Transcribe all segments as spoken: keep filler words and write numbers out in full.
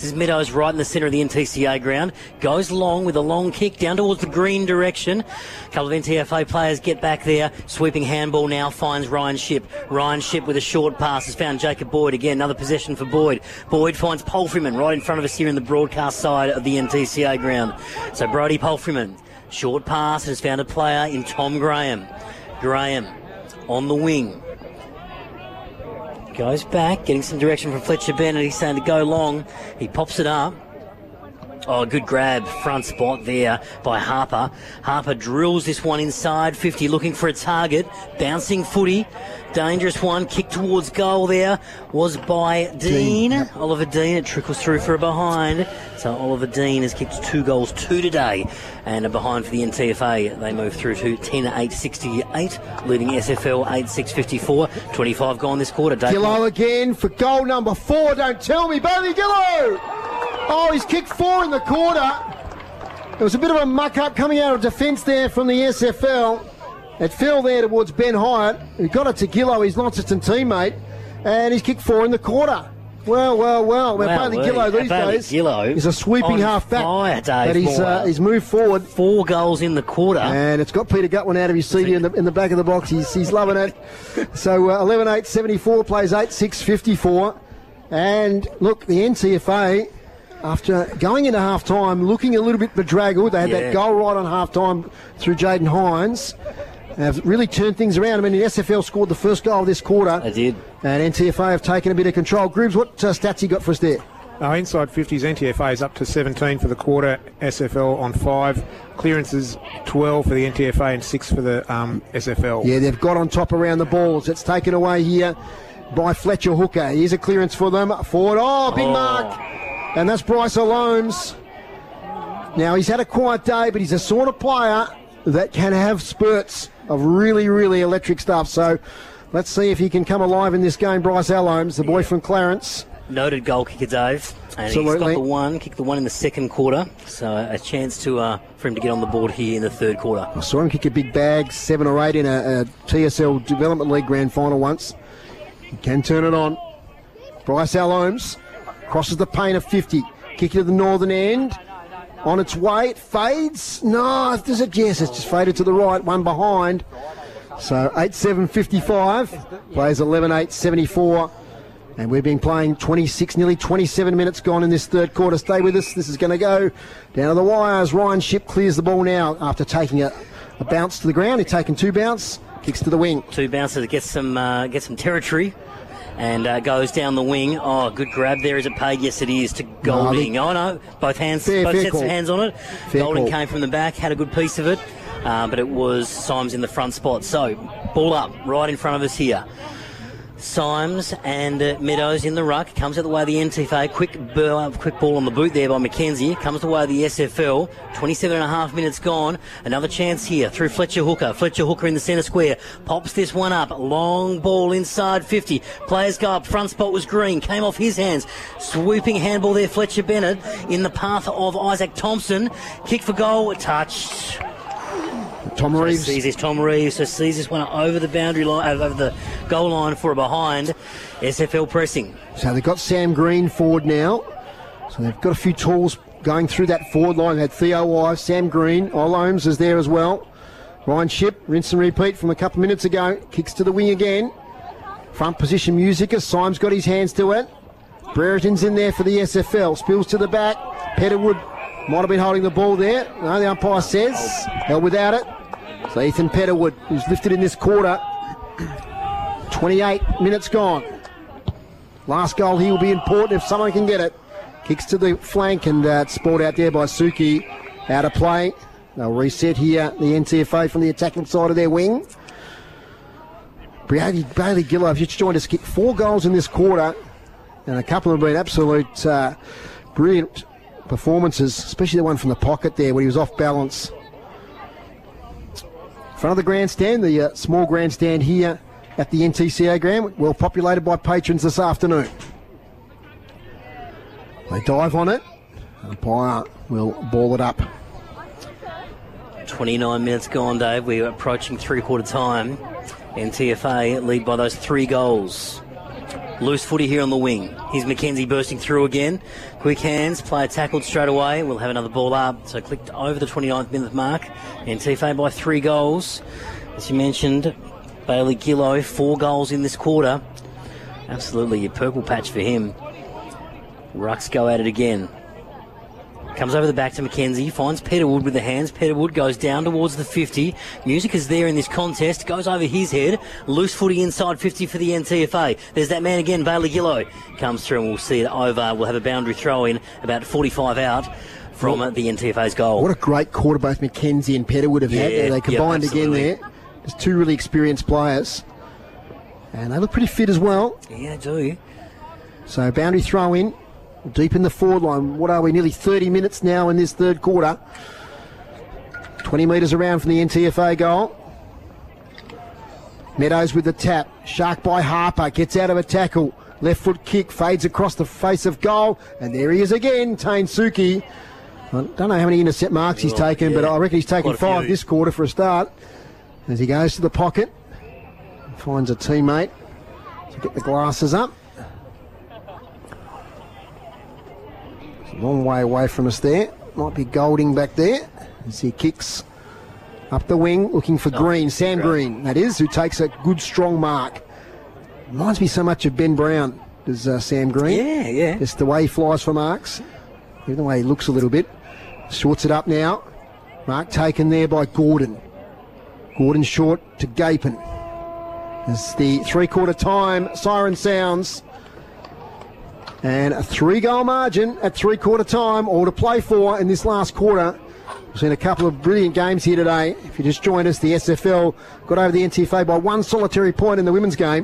This is Meadows right in the centre of the N T C A ground. Goes long with a long kick down towards the green direction. A couple of N T F A players get back there. Sweeping handball now finds Ryan Shipp. Ryan Shipp with a short pass has found Jacob Boyd. Again, another possession for Boyd. Boyd finds Palfreyman right in front of us here in the broadcast side of the N T C A ground. So Brody Palfreyman, short pass, has found a player in Tom Graham. Graham on the wing. Goes back, getting some direction from Fletcher Bennett. He's saying to go long. He pops it up. Oh, good grab, front spot there by Harper. Harper drills this one inside fifty, looking for a target. Bouncing footy, dangerous one. Kick towards goal there was by Dean. Dean. Oliver Dean, it trickles through for a behind. So Oliver Dean has kicked two goals, two today. And a behind for the N T F A. They move through to ten eight sixty-eight, leading S F L eight six fifty-four. twenty-five gone this quarter. Dave Gillow again for goal number four. Don't tell me, Bailey Gillow! Oh, he's kicked four in the quarter. There was a bit of a muck-up coming out of defence there from the S F L. It fell there towards Ben Hyatt. He got it to Gillow, his Launceston teammate, and he's kicked four in the quarter. Well, well, well. well wow, Bailey Gillow these Bailey days Gillow is a sweeping half-back. Fire, Dave but he's, uh, he's moved forward. Four goals in the quarter. And it's got Peter Gutwin out of his seat in the, in the back of the box. He's, he's loving it. So uh, eleven eight seventy-four plays eight six fifty-four. And, look, the N T F A... after going into half-time, looking a little bit bedraggled. They had yeah. that goal right on half-time through Jaden Hines. Have really turned things around. I mean, the S F L scored the first goal of this quarter. They did. And N T F A have taken a bit of control. Groobs, what uh, stats you got for us there? Oh, inside fifties, N T F A is up to seventeen for the quarter, S F L on five. Clearances twelve for the N T F A and six for the um, S F L. Yeah, they've got on top around the balls. It's taken away here by Fletcher Hooker. Here's a clearance for them. Forward. Oh, big oh. mark. And that's Bryce Alomes. Now, he's had a quiet day, but he's a sort of player that can have spurts of really, really electric stuff. So let's see if he can come alive in this game. Bryce Alomes, the boy from Clarence. Noted goal kicker, Dave. And Absolutely. He's got the one, kicked the one in the second quarter. So a chance to uh, for him to get on the board here in the third quarter. I saw him kick a big bag, seven or eight in a, a T S L Development League grand final once. He can turn it on. Bryce Alomes crosses the paint of fifty. Kick it to the northern end. On its way, it fades. No, does it? Yes, it's just faded to the right, one behind. So eight seven fifty-five, plays eleven eight seventy-four. And we've been playing twenty-six, nearly twenty-seven minutes gone in this third quarter. Stay with us. This is going to go down to the wires. Ryan Shipp clears the ball now after taking a, a bounce to the ground. He's taken two bounce, kicks to the wing. Two bounces, gets some, uh, gets some territory. And uh, goes down the wing. Oh, good grab there. Is it paid? Yes, it is to Golding. No, oh, no. Both hands, fair, both fair sets call. of hands on it. Fair Golding call. came from the back, had a good piece of it. Uh, but it was Symes in the front spot. So, ball up, right in front of us here. Symes and uh, Meadows in the ruck. Comes out the way of the N T F A. Quick, uh, quick ball on the boot there by McKenzie. Comes the way of the S F L. twenty-seven and a half minutes gone. Another chance here through Fletcher Hooker. Fletcher Hooker in the centre square. Pops this one up. Long ball inside fifty. Players go up. Front spot was Green. Came off his hands. Swooping handball there. Fletcher Bennett in the path of Isaac Thompson. Kick for goal. Touched. Tom Reeves. So sees this Tom Reeves. So sees this one over the boundary line, over the goal line for a behind. S F L pressing. So they've got Sam Green forward now. So they've got a few tools going through that forward line. They had Theo Wise, Sam Green, Olomes is there as well. Ryan Shipp, rinse and repeat from a couple of minutes ago. Kicks to the wing again. Front position music as Symes got his hands to it. Brereton's in there for the S F L. Spills to the back. Petterwood might have been holding the ball there. No, the umpire says. Held without it. So Ethan Petterwood, who's lifted in this quarter. twenty-eight minutes gone. Last goal here will be important if someone can get it. Kicks to the flank and uh, it's brought out there by Suki. Out of play. They'll reset here, the N T F A from the attacking side of their wing. Bailey, Bailey Gillow has just joined us, kicked four goals in this quarter. And a couple have been absolute uh, brilliant performances, especially the one from the pocket there when he was off balance. Front of the grandstand, the uh, small grandstand here at the N T C A ground, well populated by patrons this afternoon. They dive on it. Umpire will ball it up. twenty-nine minutes gone, Dave. We're approaching three-quarter time. N T F A lead by those three goals. Loose footy here on the wing. Here's Mackenzie bursting through again. Quick hands, player tackled straight away. We'll have another ball up. So clicked over the twenty-ninth minute mark. N T F A by three goals. As you mentioned, Bailey Gillow, four goals in this quarter. Absolutely a purple patch for him. Rucks go at it again. Comes over the back to Mackenzie, finds Peterwood with the hands. Peterwood goes down towards the fifty. Music is there in this contest, goes over his head. Loose footy inside fifty for the N T F A. There's that man again, Bailey Gillow. Comes through and we'll see it over. We'll have a boundary throw in, about forty-five out from well, the N T F A's goal. What a great quarter both Mackenzie and Peterwood have yeah, had. They combined yep, again there. There's two really experienced players. And they look pretty fit as well. Yeah, they do. So boundary throw in. Deep in the forward line. What are we? Nearly thirty minutes now in this third quarter. twenty metres around from the N T F A goal. Meadows with the tap. Shark by Harper. Gets out of a tackle. Left foot kick. Fades across the face of goal. And there he is again. Tane Suki. I don't know how many intercept marks he's oh, taken, yeah. but I reckon he's taken five this quarter for a start. As he goes to the pocket. Finds a teammate to get the glasses up. Long way away from us there. Might be Golding back there as he kicks up the wing looking for oh, Green. Sam great. Green, that is, who takes a good strong mark. Reminds me so much of Ben Brown, does uh, Sam Green. Yeah, yeah. Just the way he flies for marks. Even the way he looks a little bit. Shorts it up now. Mark taken there by Gordon. Gordon short to Gapin. As the three-quarter time siren sounds. And a three-goal margin at three-quarter time, all to play for in this last quarter. We've seen a couple of brilliant games here today. If you just joined us, the S F L got over the N T F A by one solitary point in the women's game.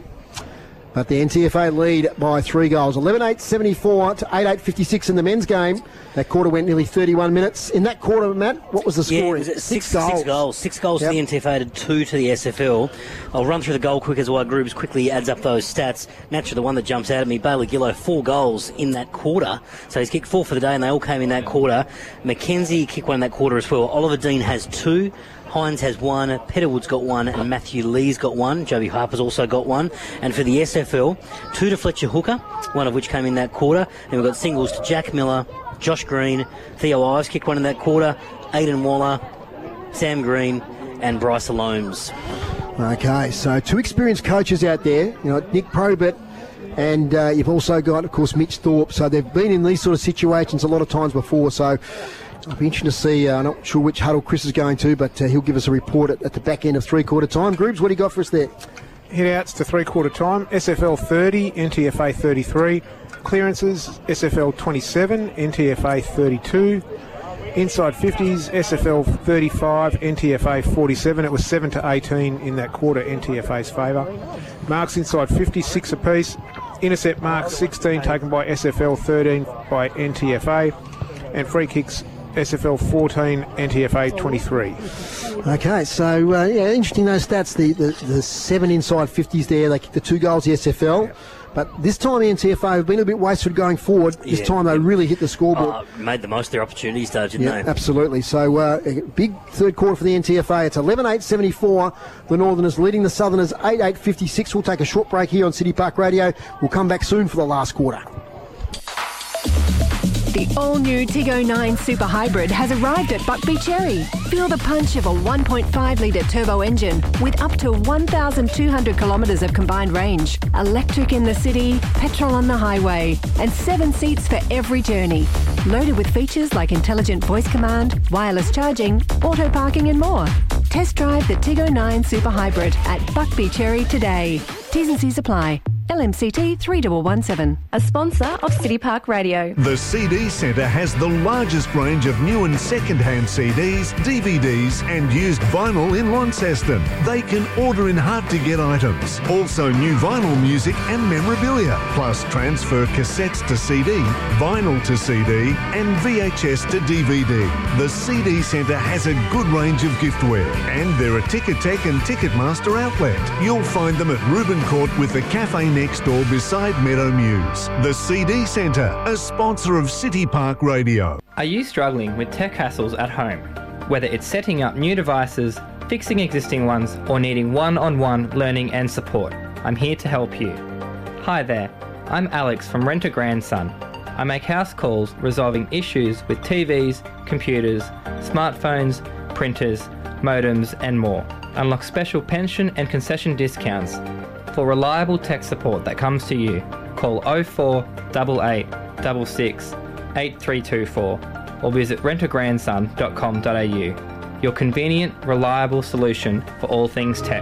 But the N T F A lead by three goals. eleven eight seventy-four to eight eight fifty-six in the men's game. That quarter went nearly thirty-one minutes. In that quarter, Matt, what was the score? Yeah, it was six, six goals. Six goals. Six goals yep. to the N T F A to two to the S F L. I'll run through the goal quick as well. Groups quickly adds up those stats. Naturally, the one that jumps out at me, Bailey Gillow, four goals in that quarter. So he's kicked four for the day, and they all came in that quarter. Mackenzie kicked one in that quarter as well. Oliver Dean has two. Hines has one, Peterwood's got one, and Matthew Lee's got one. Joby Harper's also got one. And for the S F L, two to Fletcher Hooker, one of which came in that quarter. And we've got singles to Jack Miller, Josh Green, Theo Ives kicked one in that quarter, Aidan Waller, Sam Green, and Bryce Alomes. Okay, so two experienced coaches out there. You know, Nick Probert, and uh, you've also got, of course, Mitch Thorpe. So they've been in these sort of situations a lot of times before. So I'll be interested to see. Uh, I'm not sure which huddle Chris is going to, but uh, he'll give us a report at, at the back end of three-quarter time. Groobs, what do you got for us there? Hit-outs to three-quarter time. S F L thirty, N T F A thirty-three. Clearances, S F L twenty-seven, N T F A thirty-two. Inside fifties, S F L thirty-five, N T F A forty-seven. It was seven to eighteen in that quarter, N T F A's favour. Marks inside fifty, six apiece. Intercept marks, sixteen taken by S F L, thirteen by N T F A. And free kicks, S F L fourteen, N T F A twenty-three. Okay, so uh, yeah, interesting those stats. The, the the seven inside fifties there. They kicked the two goals, the S F L. Yeah. But this time the N T F A have been a bit wasteful going forward. This yeah. time they really hit the scoreboard. Uh, made the most of their opportunities, though, didn't yeah, they? Absolutely. So uh, a big third quarter for the N T F A. It's eleven eight seventy-four. The Northerners leading the Southerners eight eight fifty-six. We'll take a short break here on City Park Radio. We'll come back soon for the last quarter. The all-new Tiggo nine Super Hybrid has arrived at Buckby Cherry. Feel the punch of a one point five litre turbo engine with up to one thousand two hundred kilometres of combined range. Electric in the city, petrol on the highway, and seven seats for every journey. Loaded with features like intelligent voice command, wireless charging, auto parking and more. Test drive the Tiggo nine Super Hybrid at Buckby Cherry today. T's and C's apply. L M C T three one one seven. A sponsor of City Park Radio. The C D Centre has the largest range of new and second-hand C Ds, D V Ds and used vinyl in Launceston. They can order in hard-to-get items. Also new vinyl music and memorabilia, plus transfer cassettes to C D, vinyl to C D and V H S to D V D. The C D Centre has a good range of giftware and they're a Ticketek and Ticketmaster outlet. You'll find them at Reuben Court with the cafe next door beside Meadow Muse. The C D Centre, a sponsor of City Park Radio. Are you struggling with tech hassles at home? Whether it's setting up new devices, fixing existing ones, or needing one-on-one learning and support, I'm here to help you. Hi there, I'm Alex from Rent a Grandson. I make house calls resolving issues with T Vs, computers, smartphones, printers, modems and more. Unlock special pension and concession discounts. For reliable tech support that comes to you, call oh four eight eight six six eight three two four or visit rent a grandson dot com dot a u. Your convenient, reliable solution for all things tech.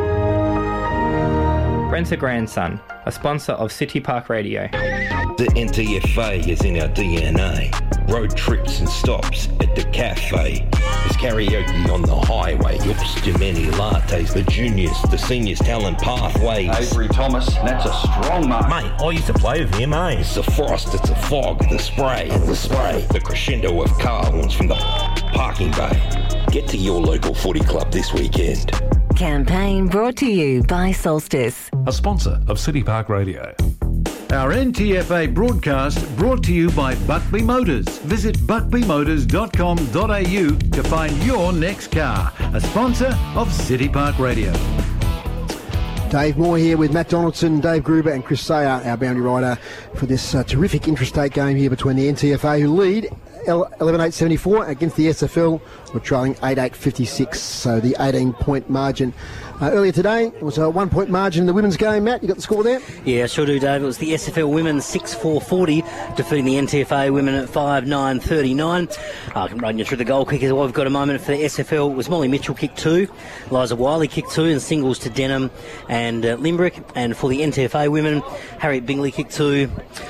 Rent a Grandson, a sponsor of City Park Radio. The N T F A is in our D N A. Road trips and stops at the cafe. There's karaoke on the highway. Oops, too many lattes. The juniors, the seniors, talent pathways. Avery Thomas, that's a strong mark. Mate, I used to play with him, eh? It's the frost, it's the fog, the spray, the spray. The crescendo of car horns from the parking bay. Get to your local footy club this weekend. Campaign brought to you by Solstice, a sponsor of City Park Radio. Our N T F A broadcast brought to you by Buckley Motors. Visit buckley motors dot com dot a u to find your next car. A sponsor of City Park Radio. Dave Moore here with Matt Donaldson, Dave Gruber and Chris Sayer, our boundary rider, for this uh, terrific interstate game here between the N T F A, who lead eleven eight seventy-four against the S F L. We're trailing eight eight fifty-six, so the eighteen point margin. Uh, earlier today, it was a one-point margin in the women's game. Matt, you got the score there? Yeah, sure do, Dave. It was the S F L women six four forty, defeating the N T F A women at five nine thirty-nine. I can run you through the goal kickers. Well, we've got a moment for the S F L. It was Molly Mitchell kicked two, Liza Wiley kicked two, and singles to Denham and uh, Limbrick. And for the N T F A women, Harriet Bingley kicked two.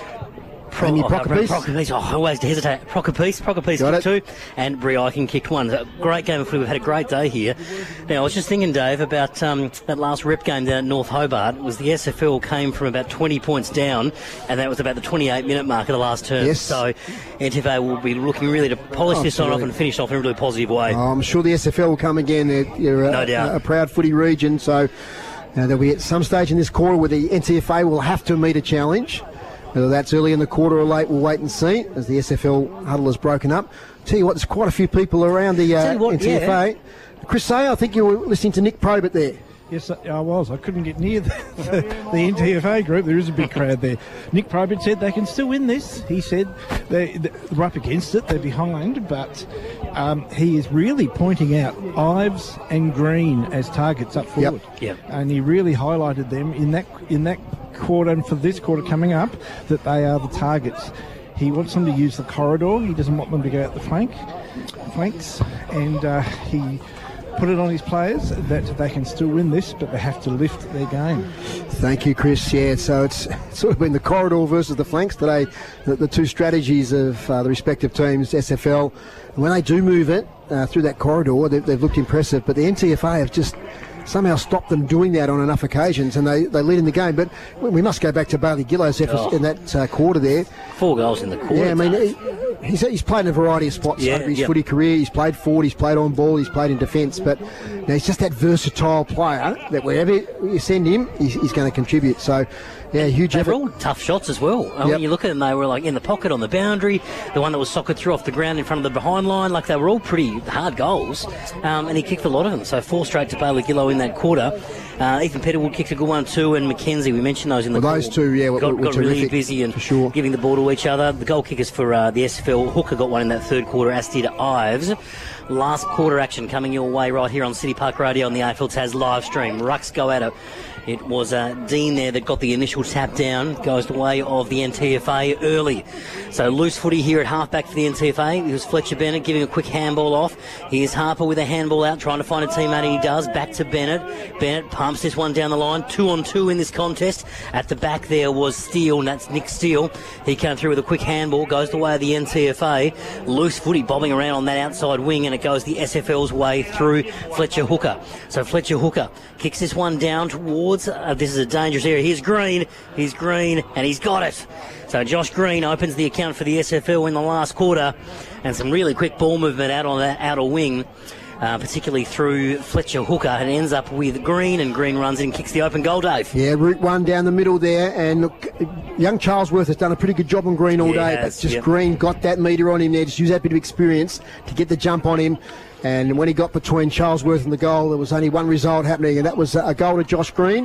Pro- Amy oh, Procopese. Procopese. Oh, I always hesitate. Procopese. Procopese kicked two. And Brie Eichen kicked one. A great game of footy. We've had a great day here. Now, I was just thinking, Dave, about um, that last rep game down at North Hobart. It was the S F L came from about twenty points down, and that was about the twenty-eight minute mark of the last term. Yes. So N T F A will be looking really to polish Oh, this one off absolutely. and finish off in a really positive way. Oh, I'm sure the S F L will come again. They're, they're No a, doubt. a, a proud footy region, so uh, there'll be at some stage in this quarter where the N T F A will have to meet a challenge. Whether that's early in the quarter or late, we'll wait and see, as the S F L huddle has broken up. Tell you what, there's quite a few people around the Tell uh, you what, N T F A. yeah. Chris Sayer, I think you were listening to Nick Probert there. Yes, I was. I couldn't get near the, the, the N T F A group. There is a big crowd there. Nick Probert said they can still win this. He said they, they're up against it. They're behind, but um, he is really pointing out Ives and Green as targets up forward. Yep. Yep. And he really highlighted them in that in that quarter and for this quarter coming up that they are the targets. He wants them to use the corridor. He doesn't want them to go out the flank flanks, and uh, he put it on his players that they can still win this, but they have to lift their game. Thank you, Chris. Yeah, so it's sort of been the corridor versus the flanks today, the, the two strategies of uh, the respective teams, S F L. And when they do move it uh, through that corridor, they, they've looked impressive, but the N T F A have just somehow stopped them doing that on enough occasions, and they, they lead in the game. But we must go back to Bailey Gillo's efforts Oh. in that uh, quarter there. Four goals in the quarter. Yeah, I mean, Dave. he, he's, he's played in a variety of spots Yeah, over his yep. footy career. He's played forward, he's played on ball, he's played in defence, but you know, he's just that versatile player that wherever you send him, he's, he's going to contribute. So, yeah, huge They effort. were all tough shots as well. I mean, Yep. you look at them, they were like in the pocket, on the boundary, the one that was soccered through off the ground in front of the behind line. Like, they were all pretty hard goals, um, and he kicked a lot of them. So four straight to Bailey Gillow in that quarter. Uh, Ethan Petterwood kicked a good one too, and Mackenzie, we mentioned those in the Well, those call. two, yeah, were- got, were got really terrific, busy and for sure. giving the ball to each other. The goal kickers for uh, the S F L, Hooker got one in that third quarter, as did Ives. Last quarter action coming your way right here on City Park Radio on the A F L Taz live stream. Rucks go at it. It was uh, Dean there that got the initial tap down. Goes the way of the N T F A early. So loose footy here at halfback for the N T F A. It was Fletcher Bennett giving a quick handball off. Here's Harper with a handball out, trying to find a teammate, and he does. Back to Bennett. Bennett pumps this one down the line. Two on two in this contest. At the back there was Steele, and that's Nick Steele. He came through with a quick handball. Goes the way of the N T F A. Loose footy bobbing around on that outside wing, and it goes the S F L's way through Fletcher Hooker. So Fletcher Hooker kicks this one down towards, uh, this is a dangerous area. Here's Green, here's Green, and he's got it. So Josh Green opens the account for the S F L in the last quarter, and some really quick ball movement out on that outer wing, uh, particularly through Fletcher Hooker, and ends up with Green, and Green runs in and kicks the open goal, Dave. Yeah, route one down the middle there, and look, young Charlesworth has done a pretty good job on Green all Yeah, he day, has, but just yep. Green got that metre on him there, just use that bit of experience to get the jump on him. And when he got between Charlesworth and the goal, there was only one result happening, and that was a goal to Josh Green.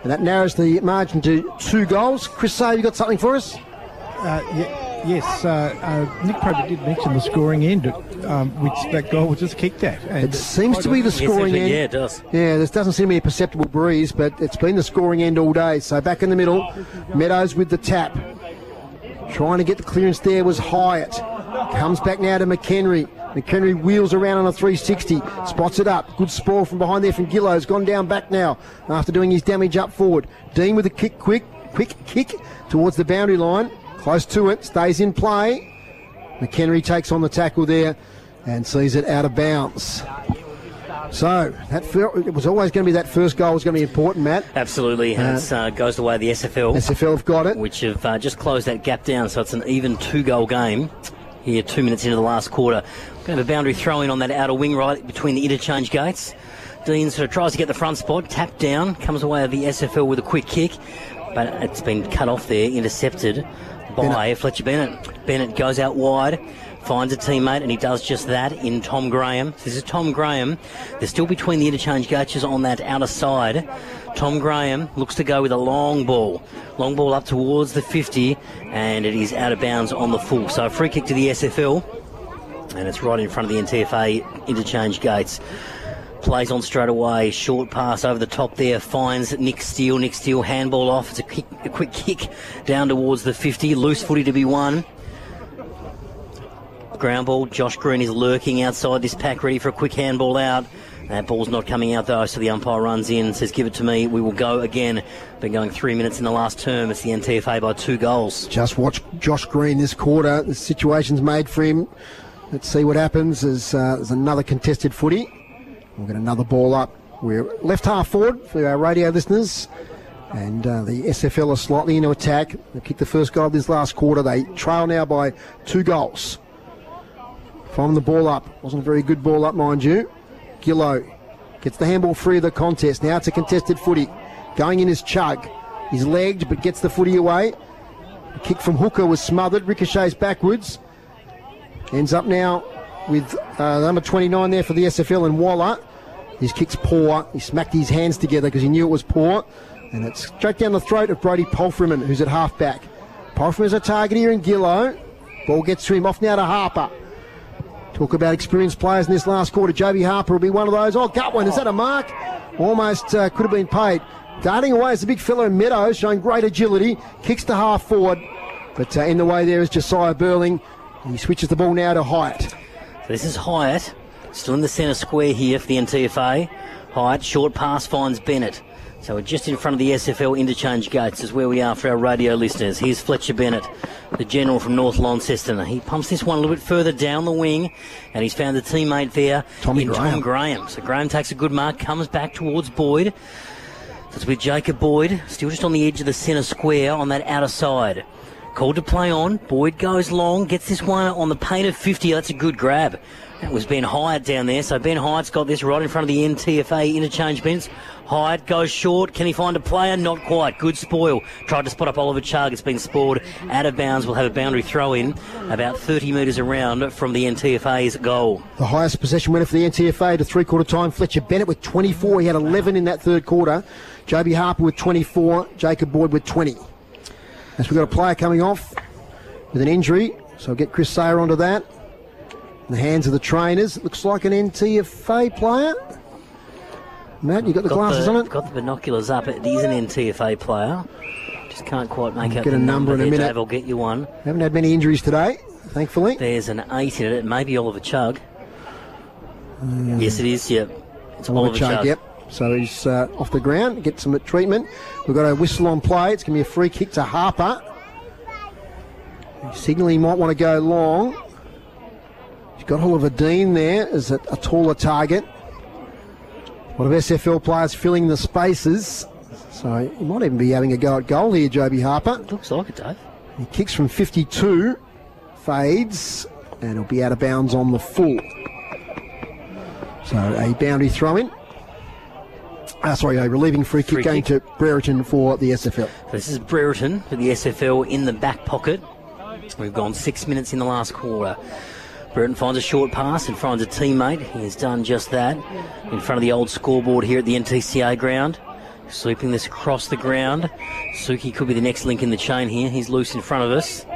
And that narrows the margin to two goals. Chris Say, you got something for us? Uh, yeah, yes, uh, uh, Nick probably did mention the scoring end, um, which that goal was just kicked at. And it seems to be the scoring end. Yeah, it does. Yeah, there doesn't seem to be a perceptible breeze, but it's been the scoring end all day. So back in the middle, Meadows with the tap. Trying to get the clearance there was Hyatt. Comes back now to McHenry. McHenry wheels around on a three sixty, spots it up. Good spoil from behind there from Gillows. Gone down back now after doing his damage up forward. Dean with a kick, quick, quick kick towards the boundary line. Close to it, stays in play. McHenry takes on the tackle there and sees it out of bounds. So that fir- it was always going to be that first goal was going to be important, Matt. Absolutely, and it uh, uh, goes the way of the S F L. S F L have got it, which have uh, just closed that gap down. So it's an even two-goal game. Here, two minutes into the last quarter. Going to have a boundary throw in on that outer wing right between the interchange gates. Dean sort of tries to get the front spot, tapped down, comes away of the S F L with a quick kick, but it's been cut off there, intercepted by Bennett. Fletcher Bennett. Bennett goes out wide, finds a teammate, and he does just that in Tom Graham. This is Tom Graham. They're still between the interchange gates on that outer side. Tom Graham looks to go with a long ball. Long ball up towards the fifty, and it is out of bounds on the full. So a free kick to the S F L, and it's right in front of the N T F A interchange gates. Plays on straight away, short pass over the top there, finds Nick Steele. Nick Steele handball off. It's a, kick, a quick kick down towards the fifty. Loose footy to be won. Ground ball, Josh Green is lurking outside this pack, ready for a quick handball out. That ball's not coming out though, so the umpire runs in, says give it to me, we will go again. Been going three minutes in the last term. It's the N T F A by two goals. Just watch Josh Green this quarter. The situation's made for him. Let's see what happens. There's, uh, there's another contested footy. We'll get another ball up. We're left half forward for our radio listeners. And uh, the S F L are slightly into attack. They kicked the first goal of this last quarter. They trail now by two goals. From the ball up. Wasn't a very good ball up, mind you. Gillow gets the handball free of the contest. Now it's a contested footy. Going in is Chug. He's legged but gets the footy away. The kick from Hooker was smothered. Ricochets backwards. Ends up now with uh, number twenty-nine there for the S F L and Waller. His kick's poor. He smacked his hands together because he knew it was poor. And it's straight down the throat of Brody Polfreman, who's at half-back. Polfreman's a target here in Gillow. Ball gets to him. Off now to Harper. Talk about experienced players in this last quarter. Joby Harper will be one of those. Oh, gut one. Is that a mark? Almost uh, could have been paid. Darting away is the big fella in Meadows, showing great agility. Kicks to half forward. But uh, in the way there is Josiah Burling. He switches the ball now to Hyatt. So this is Hyatt. Still in the centre square here for the N T F A. Hyatt, short pass, finds Bennett. So we're just in front of the S F L interchange gates is where we are for our radio listeners. Here's Fletcher Bennett, the general from North Launceston. He pumps this one a little bit further down the wing, and he's found a teammate there Tommy in Graham. Tom Graham. So Graham takes a good mark, comes back towards Boyd. So it's with Jacob Boyd, still just on the edge of the centre square on that outer side. Called to play on. Boyd goes long, gets this one on the painted fifty. That's a good grab. That was Ben Hyatt down there. So Ben Hyatt's got this right in front of the N T F A interchange bench. Hyatt goes short. Can he find a player? Not quite. Good spoil. Tried to spot up Oliver Chug. It's been spoiled. Out of bounds. We'll have a boundary throw in about thirty metres around from the N T F A's goal. The highest possession winner for the N T F A to three-quarter time. Fletcher Bennett with twenty-four. He had eleven in that third quarter. Joby Harper with twenty-four. Jacob Boyd with twenty. As we've got a player coming off with an injury, so I'll get Chris Sayer onto that. In the hands of the trainers. It looks like an N T F A player. Matt, you got the got glasses the, on it? Got the binoculars up. It is an N T F A player. Just can't quite make I'll out get the a number, number in a there, minute. Dave. I'll get you one. Haven't had many injuries today, thankfully. There's an eight in it. It may be Oliver Chug. Um, yes, it is. Yep. It's Oliver, Oliver Chug, Chug. Yep. So he's uh, off the ground. Get some treatment. We've got a whistle on play. It's going to be a free kick to Harper. Signalling he might want to go long. He's got Oliver Dean there as a, a taller target. A lot of S F L players filling the spaces. So he might even be having a go at goal here, Joby Harper. Looks like it, Dave. He kicks from fifty-two, fades, and he'll be out of bounds on the full. So a boundary throw-in. Uh, sorry, a relieving free kick free going kick. to Brereton for the S F L. So this is Brereton for the S F L in the back pocket. We've gone six minutes in the last quarter. Brereton finds a short pass and finds a teammate. He has done just that in front of the old scoreboard here at the N T C A ground. Sweeping this across the ground. Suki could be the next link in the chain here. He's loose in front of us.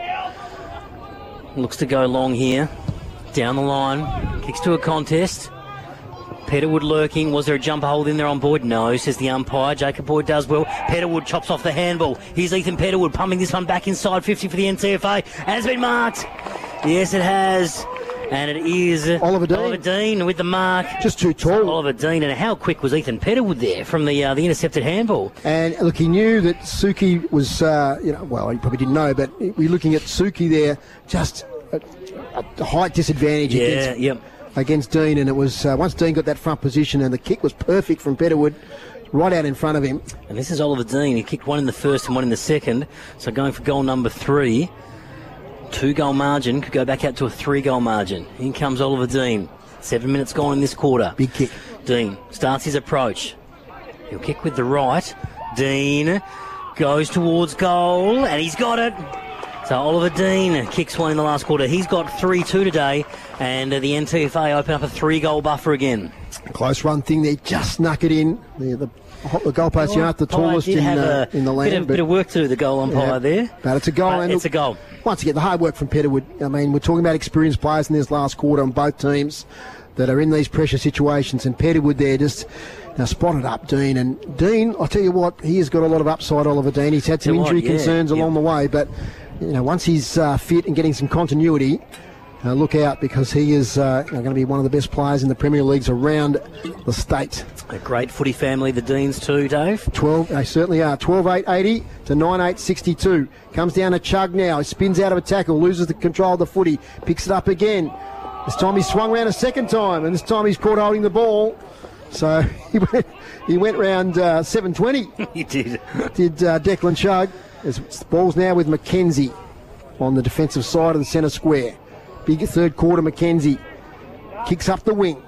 Looks to go long here. Down the line. Kicks to a contest. Peterwood lurking. Was there a jumper hold in there on Boyd? No, says the umpire. Jacob Boyd does well. Peterwood chops off the handball. Here's Ethan Peterwood pumping this one back inside fifty for the N T F A. And it's been marked. Yes, it has. And it is Oliver Dean. Oliver Dean with the mark. Just too tall. So Oliver Dean. And how quick was Ethan Peterwood there from the uh, the intercepted handball? And look, he knew that Suki was, uh, you know, well, he probably didn't know, but we're looking at Suki there, just a, a height disadvantage Yeah, against, yep. against Dean. And it was, uh, once Dean got that front position and the kick was perfect from Peterwood, right out in front of him. And this is Oliver Dean. He kicked one in the first and one in the second. So going for goal number three. Two-goal margin could go back out to a three-goal margin. In comes Oliver Dean. Seven minutes gone in this quarter. Big kick. Dean starts his approach. He'll kick with the right. Dean goes towards goal, and he's got it. So Oliver Dean kicks one in the last quarter. He's got three two today, and uh, the N T F A open up a three-goal buffer again. Close run thing there, just snuck it in. The, the, the goalpost, you know, the tallest in, uh, in the land. Bit of, bit of work to do, the goal umpire yeah, there. But it's a goal. But and it's look, a goal. Once again, the hard work from Peterwood. I mean, we're talking about experienced players in this last quarter on both teams that are in these pressure situations, and Peterwood there just now spotted up Dean. And Dean, I'll tell you what, he has got a lot of upside, Oliver Dean. He's had some Tell injury what, yeah, concerns yeah. along the way, but you know, once he's uh, fit and getting some continuity, uh, look out, because he is uh, going to be one of the best players in the Premier Leagues around the state. A great footy family, the Deans too, Dave. twelve, they certainly are. twelve eight eighty to nine eight sixty-two. Comes down to Chug now. He spins out of a tackle, loses the control of the footy, picks it up again. This time he swung round a second time, and this time he's caught holding the ball. So he went, he went round uh, seven twenty. He did. Did uh, Declan Chug. There's the ball's now with McKenzie on the defensive side of the centre square. Big third quarter, McKenzie kicks up the wing.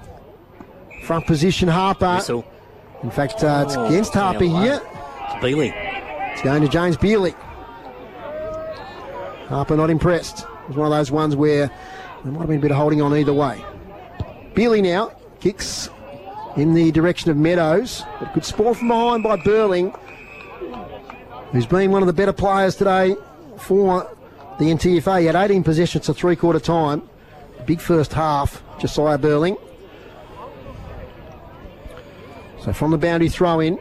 Front position, Harper. Whistle. In fact, uh, it's Oh, against Harper yeah, here. It's Bealey. It's going to James Bealey. Harper not impressed. It was one of those ones where there might have been a bit of holding on either way. Bealey now kicks in the direction of Meadows. But good spawn from behind by Burling, who's been one of the better players today for the N T F A. He had eighteen possessions to three-quarter time. Big first half, Josiah Burling. So from the boundary throw in,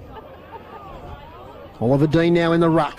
Oliver Dean now in the ruck.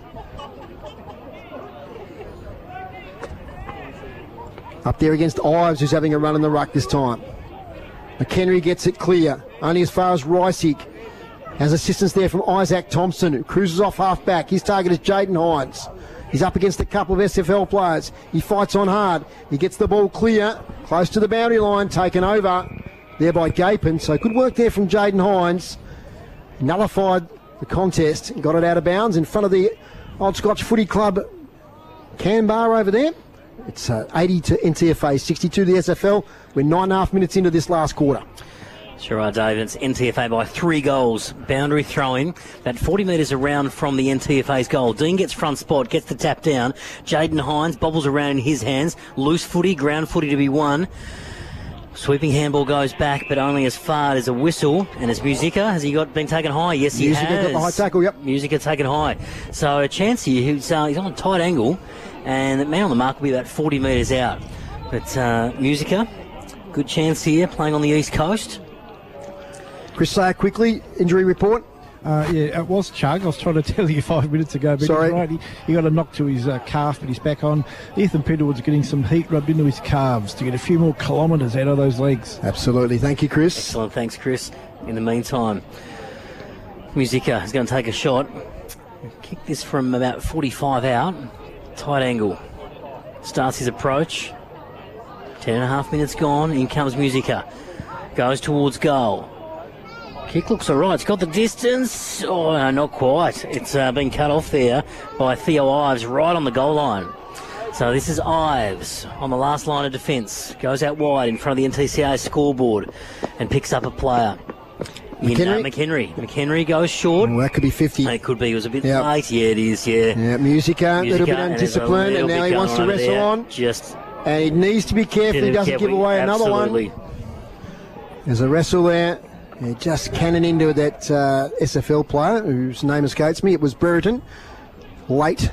Up there against Ives, who's having a run in the ruck this time. McHenry gets it clear, only as far as Reisig. Has assistance there from Isaac Thompson, who cruises off half back. His target is Jaden Hines. He's up against a couple of S F L players. He fights on hard. He gets the ball clear, close to the boundary line, taken over there by Gapin. So good work there from Jaden Hines. Nullified the contest, got it out of bounds in front of the Old Scotch Footy Club Canberra over there. It's uh, eighty to N T F A, sixty-two to the S F L. We're nine and a half minutes into this last quarter. Sure are, David. It's N T F A by three goals. Boundary throw-in. About forty metres around from the N T F A's goal. Dean gets front spot, gets the tap down. Jaden Hines bobbles around in his hands. Loose footy, ground footy to be won. Sweeping handball goes back, but only as far as a whistle. And as Musica, has he got been taken high? Yes, he Musica has. got the high tackle, yep. Musica taken high. So a chance here. Who's, uh, he's on a tight angle, and the man on the mark will be about forty metres out. But uh, Musica, good chance here, playing on the East Coast. Chris Sayer, quickly, injury report. Uh, yeah, it was Chug. I was trying to tell you five minutes ago, but Sorry. he's right. He, he got a knock to his uh, calf, but he's back on. Ethan Peterwood's getting some heat rubbed into his calves to get a few more kilometres out of those legs. Absolutely. Thank you, Chris. Excellent. Thanks, Chris. In the meantime, Musica is going to take a shot. Kick this from about forty-five out. Tight angle. Starts his approach. Ten and a half minutes gone. In comes Musica. Goes towards goal. Kick looks all right. It's got the distance. Oh, no, not quite. It's uh, been cut off there by Theo Ives right on the goal line. So this is Ives on the last line of defence. Goes out wide in front of the N T C A scoreboard and picks up a player. In, McHenry? uh, McHenry. McHenry goes short. Well, that could be fifty. It could be. It was a bit Yep. late. Yeah, it is. Yeah. Yeah, Musica, a little bit and there's a undisciplined, and little now bit he wants to going wrestle there. on. Just And he needs to be careful he doesn't give away another Absolutely. one. There's a wrestle there. Yeah, just cannon into that uh, S F L player whose name escapes me. It was Brereton. Late.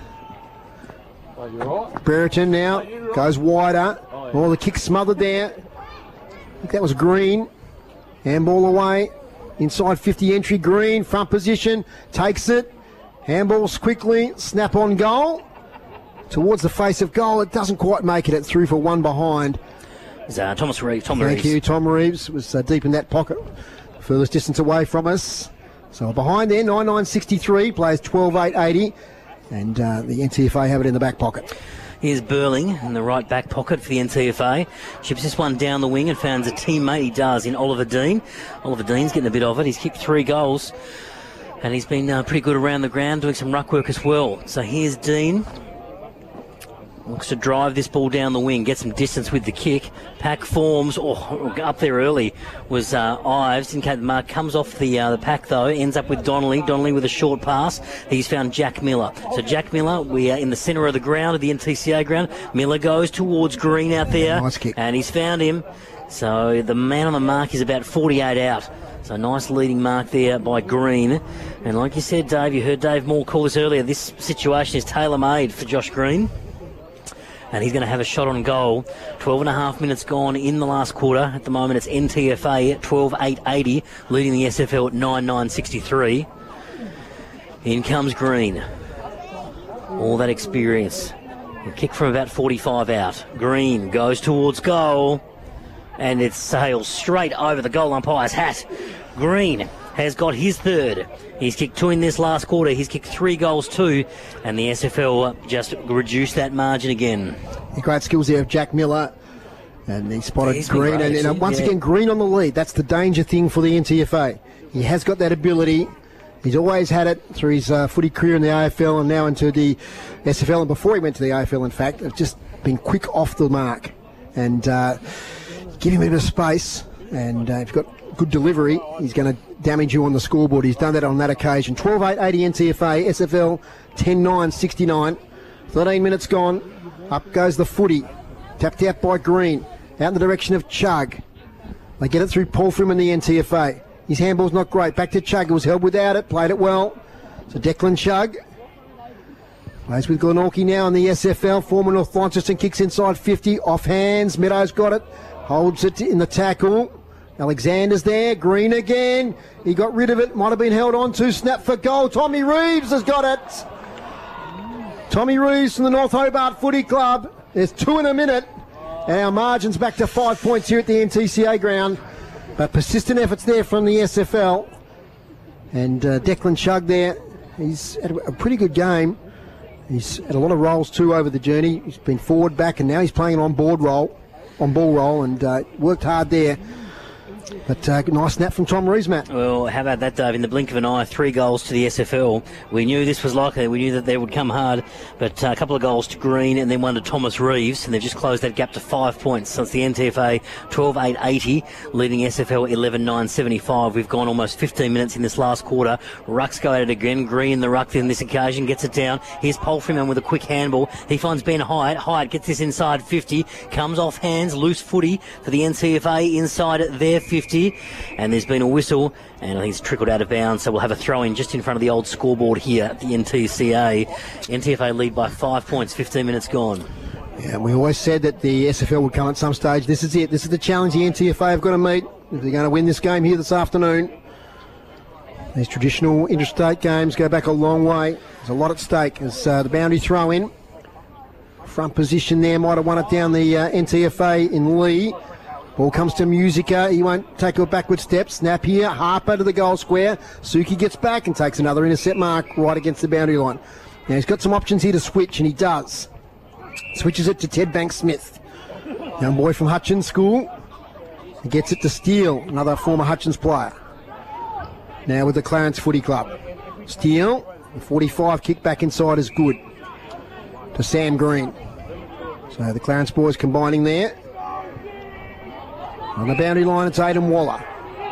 Brereton now goes wider. Oh, the kick smothered there. I think that was Green. Handball away. Inside fifty entry. Green, front position. Takes it. Handballs quickly. Snap on goal. Towards the face of goal. It doesn't quite make it. It through for one behind. Uh, Thomas Reeves. Tom Thank Reeves. you, Tom Reeves. Was uh, deep in that pocket. Furthest distance away from us. So behind there, nine nine sixty-three. Plays twelve eight eighty. And uh, the N T F A have it in the back pocket. Here's Burling in the right back pocket for the N T F A. Chips this one down the wing and finds a teammate. He does in Oliver Dean. Oliver Dean's getting a bit of it. He's kicked three goals. And he's been uh, pretty good around the ground, doing some ruck work as well. So here's Dean. Looks to drive this ball down the wing, get some distance with the kick. Pack forms, oh, up there early was uh, Ives. Didn't catch the mark. Comes off the uh, the pack though. Ends up with Donnelly. Donnelly with a short pass. He's found Jack Miller. So Jack Miller, we are in the centre of the ground, of the N T C A ground. Miller goes towards Green out there. Nice kick. And he's found him. So the man on the mark is about forty-eight out. So nice leading mark there by Green. And like you said, Dave, you heard Dave Moore call this earlier. This situation is tailor-made for Josh Green. And he's going to have a shot on goal. twelve and a half minutes gone in the last quarter. At the moment, it's N T F A at twelve eight eighty, leading the S F L at nine nine sixty-three. In comes Green. All that experience. A kick from about forty-five out. Green goes towards goal. And it sails straight over the goal umpire's hat. Green has got his third. He's kicked two in this last quarter. He's kicked three goals too. And the S F L just reduced that margin again. The great skills there of Jack Miller. And he spotted He's been Green. great, And, and uh, hasn't he? once Yeah. again, Green on the lead. That's the danger thing for the N T F A. He has got that ability. He's always had it through his uh, footy career in the A F L and now into the S F L. And before he went to the A F L, in fact, have just been quick off the mark. And uh, give him a bit of space. And uh, if you've got good delivery, he's going to damage you on the scoreboard. He's done that on that occasion. twelve eight eighty N T F A, S F L ten nine sixty-nine. thirteen minutes gone. Up goes the footy. Tapped out by Green. Out in the direction of Chug. They get it through Paul Frim and the N T F A. His handball's not great. Back to Chug. It was held without it. Played it well. So Declan Chug plays with Glenorchy now in the S F L. Former North Launceston kicks inside fifty. Off hands. Meadows got it. Holds it in the tackle. Alexander's there. Green again. He got rid of it. Might have been held on to. Snap for goal. Tommy Reeves has got it. Tommy Reeves from the North Hobart Footy Club. There's two in a minute. And our margin's back to five points here at the N T C A ground. But persistent efforts there from the S F L. And uh, Declan Chug there. He's had a pretty good game. He's had a lot of roles too over the journey. He's been forward, back, and now he's playing an on-board role, on-ball role, and uh, worked hard there. But uh, nice snap from Tom Reeves, Matt. Well, how about that, Dave? In the blink of an eye, three goals to the S F L. We knew this was likely. We knew that they would come hard. But uh, a couple of goals to Green and then one to Thomas Reeves. And they've just closed that gap to five points. So it's the N T F A twelve eight eighty, leading S F L eleven nine seventy-five. We've gone almost fifteen minutes in this last quarter. Rucks go at it again. Green, the ruck, in this occasion, gets it down. Here's Polfriman with a quick handball. He finds Ben Hyatt. Hyatt gets this inside fifty. Comes off hands. Loose footy for the N T F A inside their fifty. And there's been a whistle, and I think it's trickled out of bounds, so we'll have a throw-in just in front of the old scoreboard here at the N T C A. N T F A lead by five points, fifteen minutes gone. Yeah, we always said that the S F L would come at some stage. This is it. This is the challenge the N T F A have got to meet if they're going to win this game here this afternoon. These traditional interstate games go back a long way. There's a lot at stake as uh, the boundary throw-in. Front position there, might have won it down the uh, N T F A in Lee. Ball comes to Musica. He won't take a backward step. Snap here. Harper to the goal square. Suki gets back and takes another intercept mark right against the boundary line. Now he's got some options here to switch, and he does. Switches it to Ted Banks-Smith. Young boy from Hutchins School. He gets it to Steele, another former Hutchins player. Now with the Clarence Footy Club. Steele, the forty-five kick back inside is good. To Sam Green. So the Clarence boys combining there. On the boundary line, it's Aidan Waller.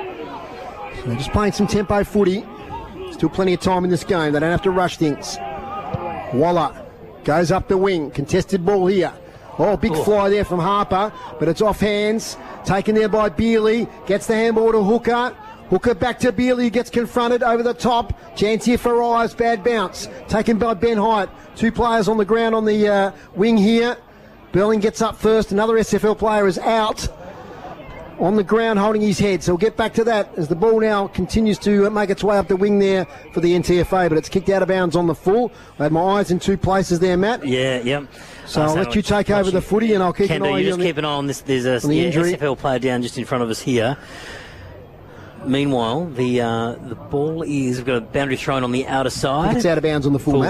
So they're just playing some tempo footy. Still plenty of time in this game. They don't have to rush things. Waller goes up the wing. Contested ball here. Oh, big oh. fly there from Harper, but it's off hands. Taken there by Bealey. Gets the handball to Hooker. Hooker back to Bealey, who gets confronted over the top. Chance here for Rise, bad bounce. Taken by Ben Hyatt. Two players on the ground on the uh, wing here. Burling gets up first. Another S F L player is out on the ground holding his head. So we'll get back to that as the ball now continues to make its way up the wing there for the N T F A, but it's kicked out of bounds on the full. I had my eyes in two places there, Matt. Yeah, yep. So I'll let you take over the footy and I'll keep Can an do. eye You on just keep an eye on this. There's a on the yeah, injury. S F L player down just in front of us here. Meanwhile, the uh, the ball is, we've got a boundary thrown on the outer I side. think it's out of bounds on the full, Full. Matt.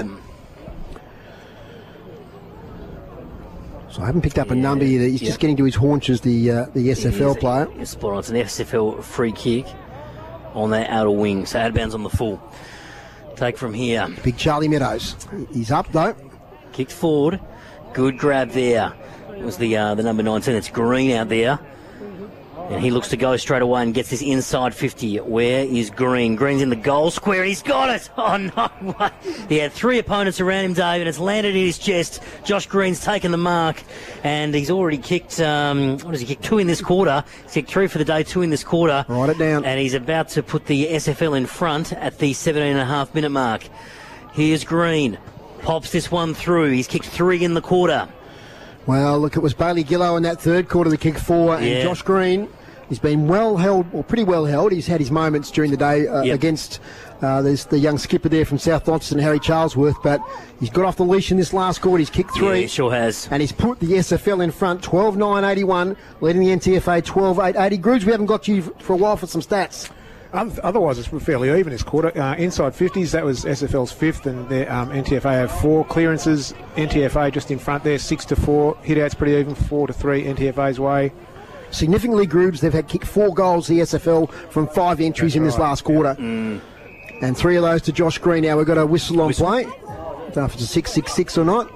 So I haven't picked up a number here. He's Yeah. just getting to his haunches, the uh, the S F L It is- player. It's spot on. It's an S F L free kick on that outer wing. So out of bounds on the full. Take from here. Big Charlie Meadows. He's up though. Kicked forward. Good grab there. It was the uh, the number nineteen. It's Green out there. And he looks to go straight away and gets this inside fifty. Where is Green? Green's in the goal square. He's got it. Oh, no. He had three opponents around him, Dave, and it's landed in his chest. Josh Green's taken the mark, and he's already kicked, um, what has he kicked? Two in this quarter. He's kicked three for the day, two in this quarter. Write it down. And he's about to put the S F L in front at the seventeen and a half minute mark. Here's Green. Pops this one through. He's kicked three in the quarter. Well, look, it was Bailey Gillow in that third quarter, the kick four, and Yeah. Josh Green. He's been well held, or pretty well held. He's had his moments during the day uh, Yep. against uh, there's the young skipper there from South Launceston, Harry Charlesworth, but he's got off the leash in this last quarter. He's kicked three. Yeah, he sure has. And he's put the S F L in front, twelve nine eighty-one, leading the N T F A twelve eight eighty. Grooves, we haven't got you for a while for some stats. Um, otherwise, it's fairly even this quarter. Uh, inside fifties, that was S F L's fifth, and the um, N T F A have four clearances. N T F A just in front there, six to four. Hit-outs pretty even, four to three. N T F A's way. Significantly, Grooves, they've had kicked four goals, the S F L, from five entries That's in this right. last quarter. Mm. And three of those to Josh Green. Now we've got a whistle on Whistle. play. I don't know if it's a six six six or not.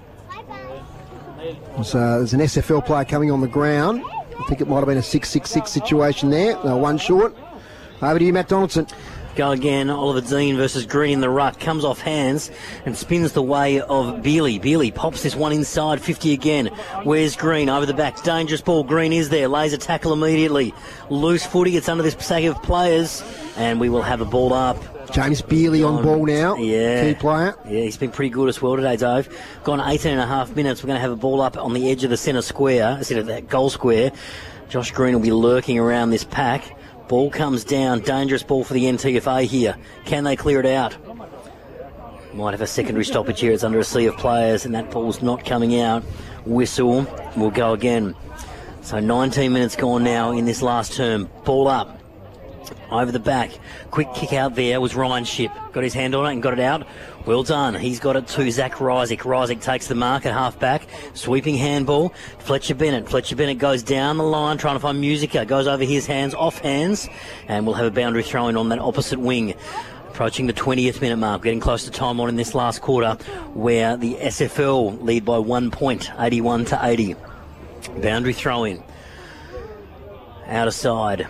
So there's an S F L player coming on the ground. I think it might have been a six six six situation there. No, one short. Over to you, Matt Donaldson. Go again, Oliver Dean versus Green in the ruck. Comes off hands and spins the way of Bealey. Bealey pops this one inside, fifty again. Where's Green? Over the back. Dangerous ball. Green is there. Lays a tackle immediately. Loose footy. It's under this sack of players. And we will have a ball up. James Bealey on ball now. Yeah. Key player. Yeah, he's been pretty good as well today, Dave. Gone eighteen and a half minutes. We're going to have a ball up on the edge of the centre square, instead of that goal square. Josh Green will be lurking around this pack. Ball comes down. Dangerous ball for the N T F A here. Can they clear it out? Might have a secondary stoppage here. It's under a sea of players, and that ball's not coming out. Whistle. We'll go again. So nineteen minutes gone now in this last term. Ball up. Over the back. Quick kick out there was Ryan Shipp. Got his hand on it and got it out. Well done. He's got it to Zach Rysick. Rysick takes the mark at half back. Sweeping handball. Fletcher Bennett. Fletcher Bennett goes down the line trying to find Musica. Goes over his hands, off hands. And we'll have a boundary throw in on that opposite wing. Approaching the twentieth minute mark. Getting close to time on in this last quarter where the S F L lead by one point, eighty-one to eighty. Boundary throw in. Outer side.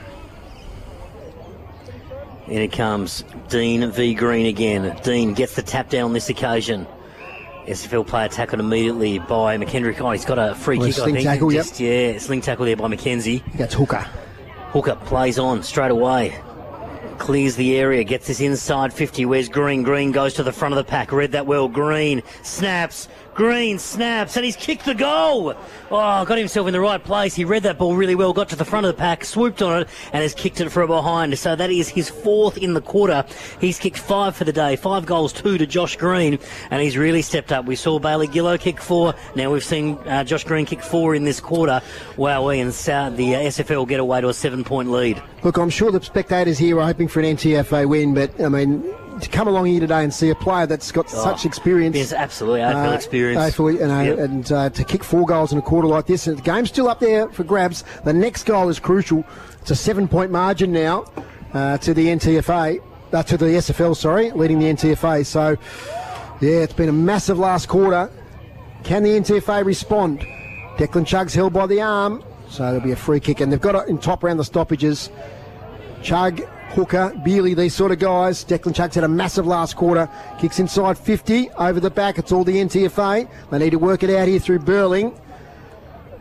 In it comes Dean v Green again. Dean gets the tap down on this occasion. S F L player tackled immediately by McKendrick. Oh, he's got a free Well, kick, I sling think. tackle, Just, yeah, sling tackle there by McKenzie. That's Hooker. Hooker plays on straight away. Clears the area, gets this inside fifty. Where's Green? Green goes to the front of the pack. Read that well. Green snaps. Green snaps, and he's kicked the goal. Oh, got himself in the right place. He read that ball really well, got to the front of the pack, swooped on it, and has kicked it from behind. So that is his fourth in the quarter. He's kicked five for the day. Five goals, two to Josh Green, and he's really stepped up. We saw Bailey Gillow kick four. Now we've seen uh, Josh Green kick four in this quarter. Wow, and uh, the uh, S F L get away to a seven-point lead. Look, I'm sure the spectators here are hoping for an N T F A win, but, I mean, to come along here today and see a player that's got Oh, such experience. Yes, absolutely. A F L uh, experience. A F L, you know, Yep. and uh, to kick four goals in a quarter like this, and the game's still up there for grabs. The next goal is crucial. It's a seven-point margin now uh, to the N T F A, uh, to the S F L, sorry, leading the N T F A. So, yeah, it's been a massive last quarter. Can the N T F A respond? Declan Chugg's held by the arm, so there'll be a free kick, and they've got it in top round the stoppages. Chugg, Hooker, Bealey, these sort of guys. Declan Chugg's had a massive last quarter. Kicks inside fifty. Over the back, it's all the N T F A. They need to work it out here through Burling.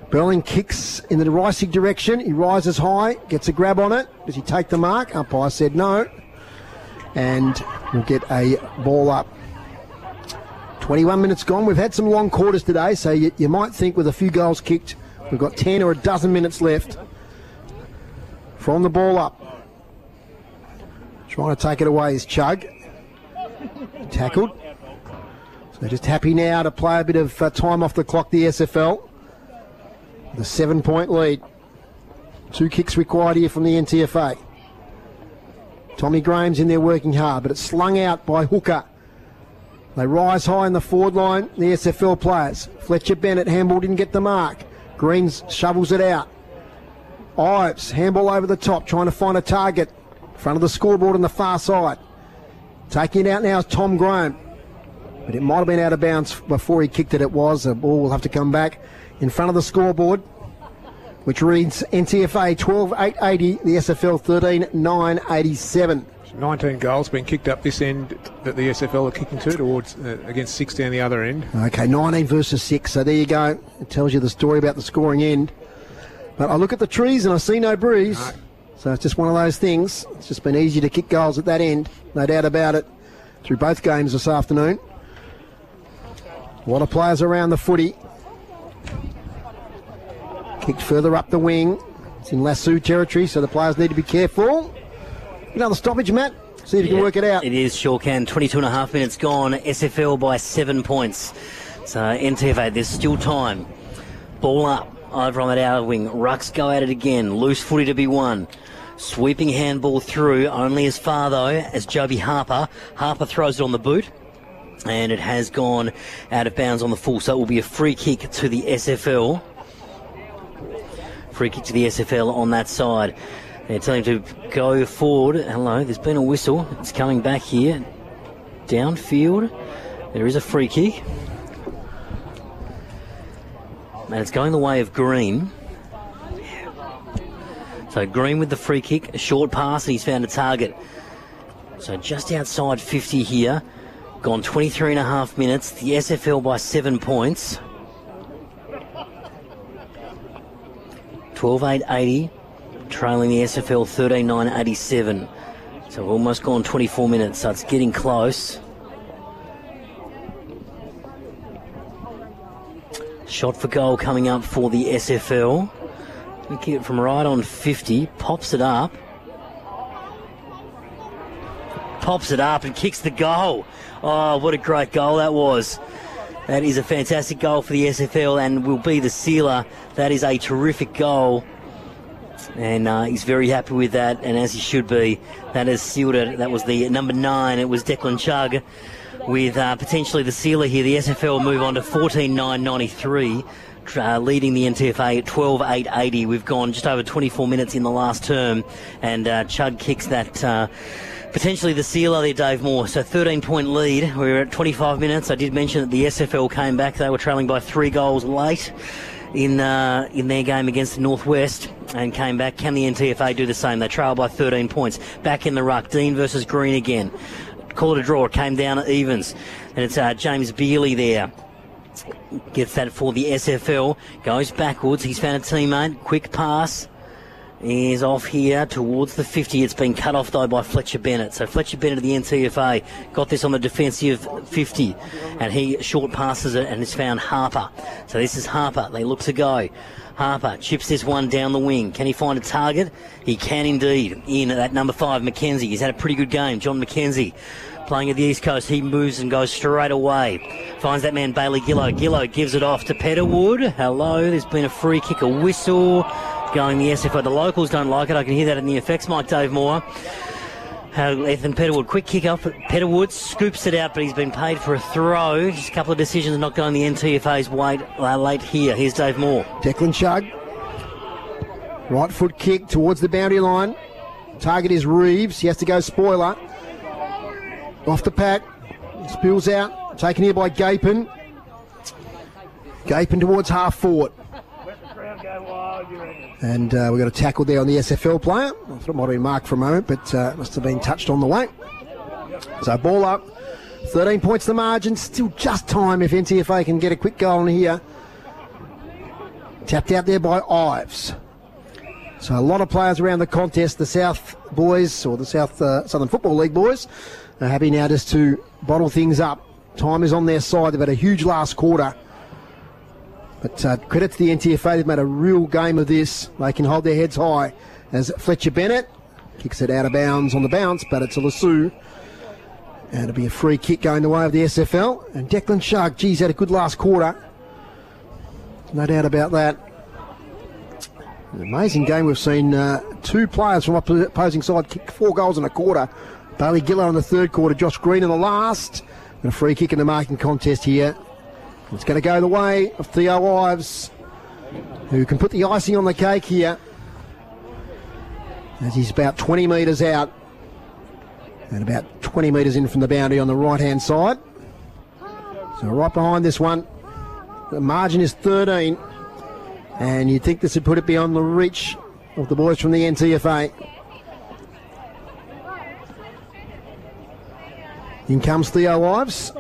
Berling kicks in the Reisig direction. He rises high, gets a grab on it. Does he take the mark? Umpire said no. And we'll get a ball up. twenty-one minutes gone. We've had some long quarters today, so you, you might think with a few goals kicked, we've got ten or a dozen minutes left. From the ball up. Trying to take it away is Chug. Tackled. So just happy now to play a bit of uh, time off the clock, the S F L. The seven-point lead. Two kicks required here from the N T F A. Tommy Graham's in there working hard, but it's slung out by Hooker. They rise high in the forward line, the S F L players. Fletcher Bennett, handball didn't get the mark. Greens shovels it out. Ives, handball over the top, trying to find a target. Front of the scoreboard on the far side. Taking it out now is Tom Graham. But it might have been out of bounds before he kicked it. It was. The ball will have to come back in front of the scoreboard, which reads N T F A twelve eight eighty, the S F L thirteen nine eighty-seven. nineteen goals been kicked up this end that the S F L are kicking to towards uh, against six down the other end. Okay, nineteen versus six. So there you go. It tells you the story about the scoring end. But I look at the trees and I see no breeze. No. So it's just one of those things. It's just been easy to kick goals at that end. No doubt about it. Through both games this afternoon. A lot of players around the footy. Kicked further up the wing. It's in Lasso territory, so the players need to be careful. Another stoppage, Matt. See if you yeah, can work it out. It is, sure can. twenty-two and a half minutes gone. S F L by seven points. So N T F A, there's still time. Ball up over on that outer wing. Rucks go at it again. Loose footy to be won. Sweeping handball through, only as far though as Joby Harper. Harper throws it on the boot. And it has gone out of bounds on the full. So it will be a free kick to the S F L. Free kick to the S F L on that side. They're telling him to go forward. Hello, there's been a whistle. It's coming back here. Downfield. There is a free kick. And it's going the way of Green. So Green with the free kick. A short pass and he's found a target. So just outside fifty here. Gone twenty-three and a half minutes. The S F L by seven points. twelve eight eighty. Trailing the S F L thirteen nine eighty-seven. So we've almost gone twenty-four minutes, so it's getting close. Shot for goal coming up for the S F L. We kick it from right on fifty, pops it up. Pops it up and kicks the goal. Oh, what a great goal that was. That is a fantastic goal for the S F L and will be the sealer. That is a terrific goal. And uh, he's very happy with that, and as he should be. That has sealed it. That was the number nine. It was Declan Chug with uh, potentially the sealer here. The S F L move on to fourteen nine ninety-three, uh, leading the N T F A at twelve eight eighty. We've gone just over twenty-four minutes in the last term, and uh, Chug kicks that... Uh, Potentially the sealer there, Dave Moore. So thirteen-point lead. We were at twenty-five minutes. I did mention that the S F L came back. They were trailing by three goals late in uh, in their game against the Northwest and came back. Can the N T F A do the same? They trail by thirteen points. Back in the ruck. Dean versus Green again. Call it a draw. It came down at evens. And it's uh, James Beerley there. Gets that for the S F L. Goes backwards. He's found a teammate. Quick pass. Is off here towards the fifty. It's been cut off though by Fletcher Bennett. So Fletcher Bennett of the N T F A got this on the defensive fifty, and he short passes it and has found Harper. So this is Harper. They look to go. Harper chips this one down the wing. Can he find a target? He can indeed. In at number five, McKenzie. He's had a pretty good game. John McKenzie playing at the East Coast. He moves and goes straight away. Finds that man Bailey Gillow. Gillow gives it off to Petterwood. Hello. There's been a free kick, a whistle. Going the S F L. The locals don't like it. I can hear that in the effects mic, Dave Moore. How Ethan Petterwood, quick kick off. Petterwood scoops it out, but he's been paid for a throw. Just a couple of decisions not going the N T F A's way uh, late here. Here's Dave Moore. Declan Chug. Right foot kick towards the boundary line. Target is Reeves. He has to go spoiler. Off the pack. Spills out. Taken here by Gapin. Gapin towards half forward. And uh, we've got a tackle there on the S F L player. I thought it might have been marked for a moment, but uh, must have been touched on the way. So ball up. thirteen points the margin. Still just time if N T F A can get a quick goal in here Tapped out there by Ives. So a lot of players around the contest. The South boys, or the South uh, Southern Football League boys, are happy now just to bottle things up. Time is on their side. They've had a huge last quarter. But uh, credit to the N T F A. They've made a real game of this. They can hold their heads high as Fletcher Bennett kicks it out of bounds on the bounce, but it's a Lassou. And it'll be a free kick going the way of the S F L. And Declan Shark, geez, had a good last quarter. No doubt about that. An amazing game. We've seen uh, two players from opposing side kick four goals in a quarter. Bailey Gillow in the third quarter, Josh Green in the last. And a free kick in the marking contest here. It's going to go the way of Theo Ives, who can put the icing on the cake here, as he's about twenty metres out and about twenty metres in from the boundary on the right-hand side. So right behind this one, the margin is thirteen, and you'd think this would put it beyond the reach of the boys from the N T F A. In comes Theo Ives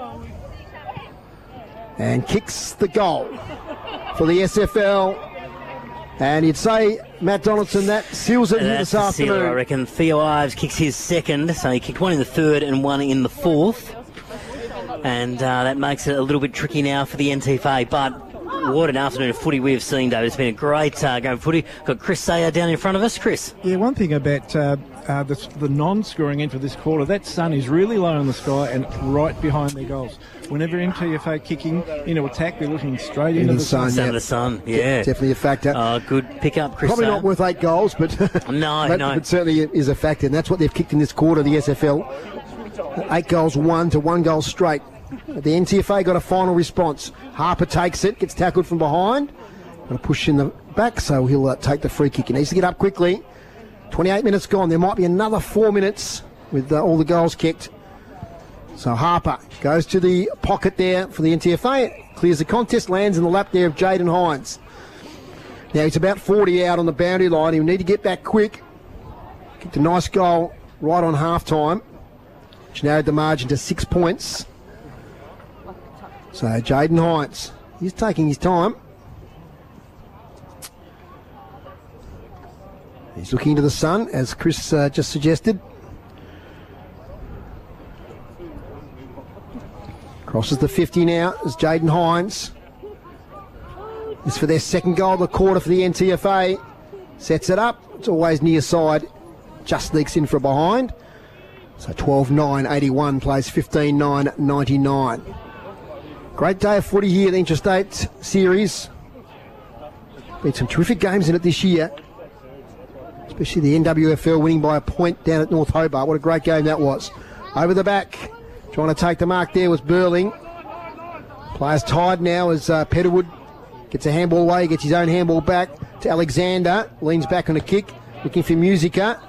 and kicks the goal for the S F L. And you'd say, Matt Donaldson, that seals it here this afternoon. Sealer, I reckon. Theo Ives kicks his second, so he kicked one in the third and one in the fourth. And uh, that makes it a little bit tricky now for the N T F A. But what an afternoon of footy we have seen, David. It's been a great uh, game of footy. Got Chris Sayer down in front of us. Chris? Yeah, one thing about uh, uh, the, the non-scoring end for this quarter, that sun is really low in the sky and right behind their goals. Whenever N T F A kicking into attack, they're looking straight into, into the sun. Sun yeah. of the sun, yeah. Definitely a factor. Oh, good pick up, Chris. Probably Sayer. not worth eight goals, but no, that, no. But certainly is a factor, and that's what they've kicked in this quarter, the S F L. Eight goals, one to one goal straight. The N T F A got a final response. Harper takes it, gets tackled from behind. Going to push in the back, so he'll uh, take the free kick. He needs to get up quickly. twenty-eight minutes gone. There might be another four minutes with uh, all the goals kicked. So Harper goes to the pocket there for the N T F A. Clears the contest, lands in the lap there of Jaden Hines. Now he's about forty out on the boundary line. He'll need to get back quick. Kicked a nice goal right on half-time, which narrowed the margin to six points. So Jaden Hines, he's taking his time. He's looking into the sun, as Chris uh, just suggested. Crosses the fifty now as Jaden Hines. This for their second goal of the quarter for the N T F A. Sets it up. It's always near side. Just leaks in for a behind. So twelve nine eighty-one plays fifteen nine ninety-nine. Great day of footy here, the Interstate Series. Been some terrific games in it this year. Especially the N W F L winning by a point down at North Hobart. What a great game that was. Over the back, trying to take the mark there was Burling. Players tied now as uh, Petterwood gets a handball away, gets his own handball back to Alexander. Leans back on a kick, looking for Musica.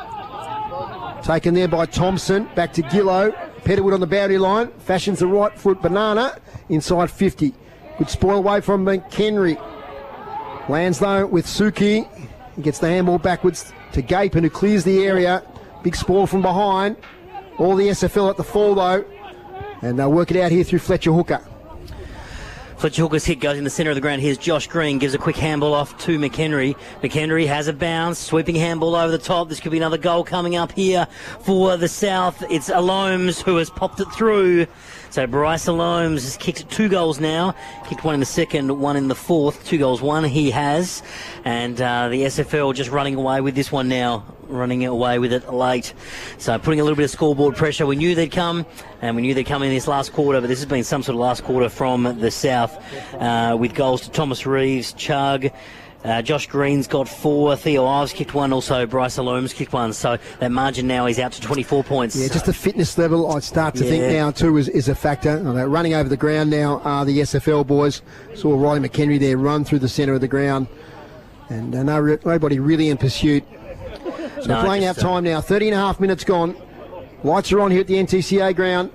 Taken there by Thompson, back to Gillow. Petterwood on the boundary line, fashions the right foot banana inside fifty. Good spoil away from McHenry. Lands though with Suki. He gets the handball backwards to Gapin, who clears the area. Big spoil from behind. All the S F L at the fall though. And they'll work it out here through Fletcher Hooker. Fletcher Hooker's hit goes in the centre of the ground. Here's Josh Green, gives a quick handball off to McHenry. McHenry has a bounce, sweeping handball over the top. This could be another goal coming up here for the South. It's Alomes who has popped it through. So Bryce Alomes has kicked two goals now. Kicked one in the second, one in the fourth. Two goals, one he has. And uh, the S F L just running away with this one now. Running away with it late. So putting a little bit of scoreboard pressure. We knew they'd come, and we knew they'd come in this last quarter, but this has been some sort of last quarter from the South, uh, with goals to Thomas Reeves, Chug, uh, Josh Green's got four, Theo Ives kicked one, also Bryce Alomes kicked one, so that margin now is out to twenty-four points. Yeah, just the fitness level, I start to yeah. think now too is, is a factor. Oh, they're running over the ground now, are the S F L boys. Saw Riley McHenry there run through the centre of the ground, and uh, no, nobody really in pursuit. So no, playing out time now, thirty and a half minutes gone. Lights are on here at the N T C A ground.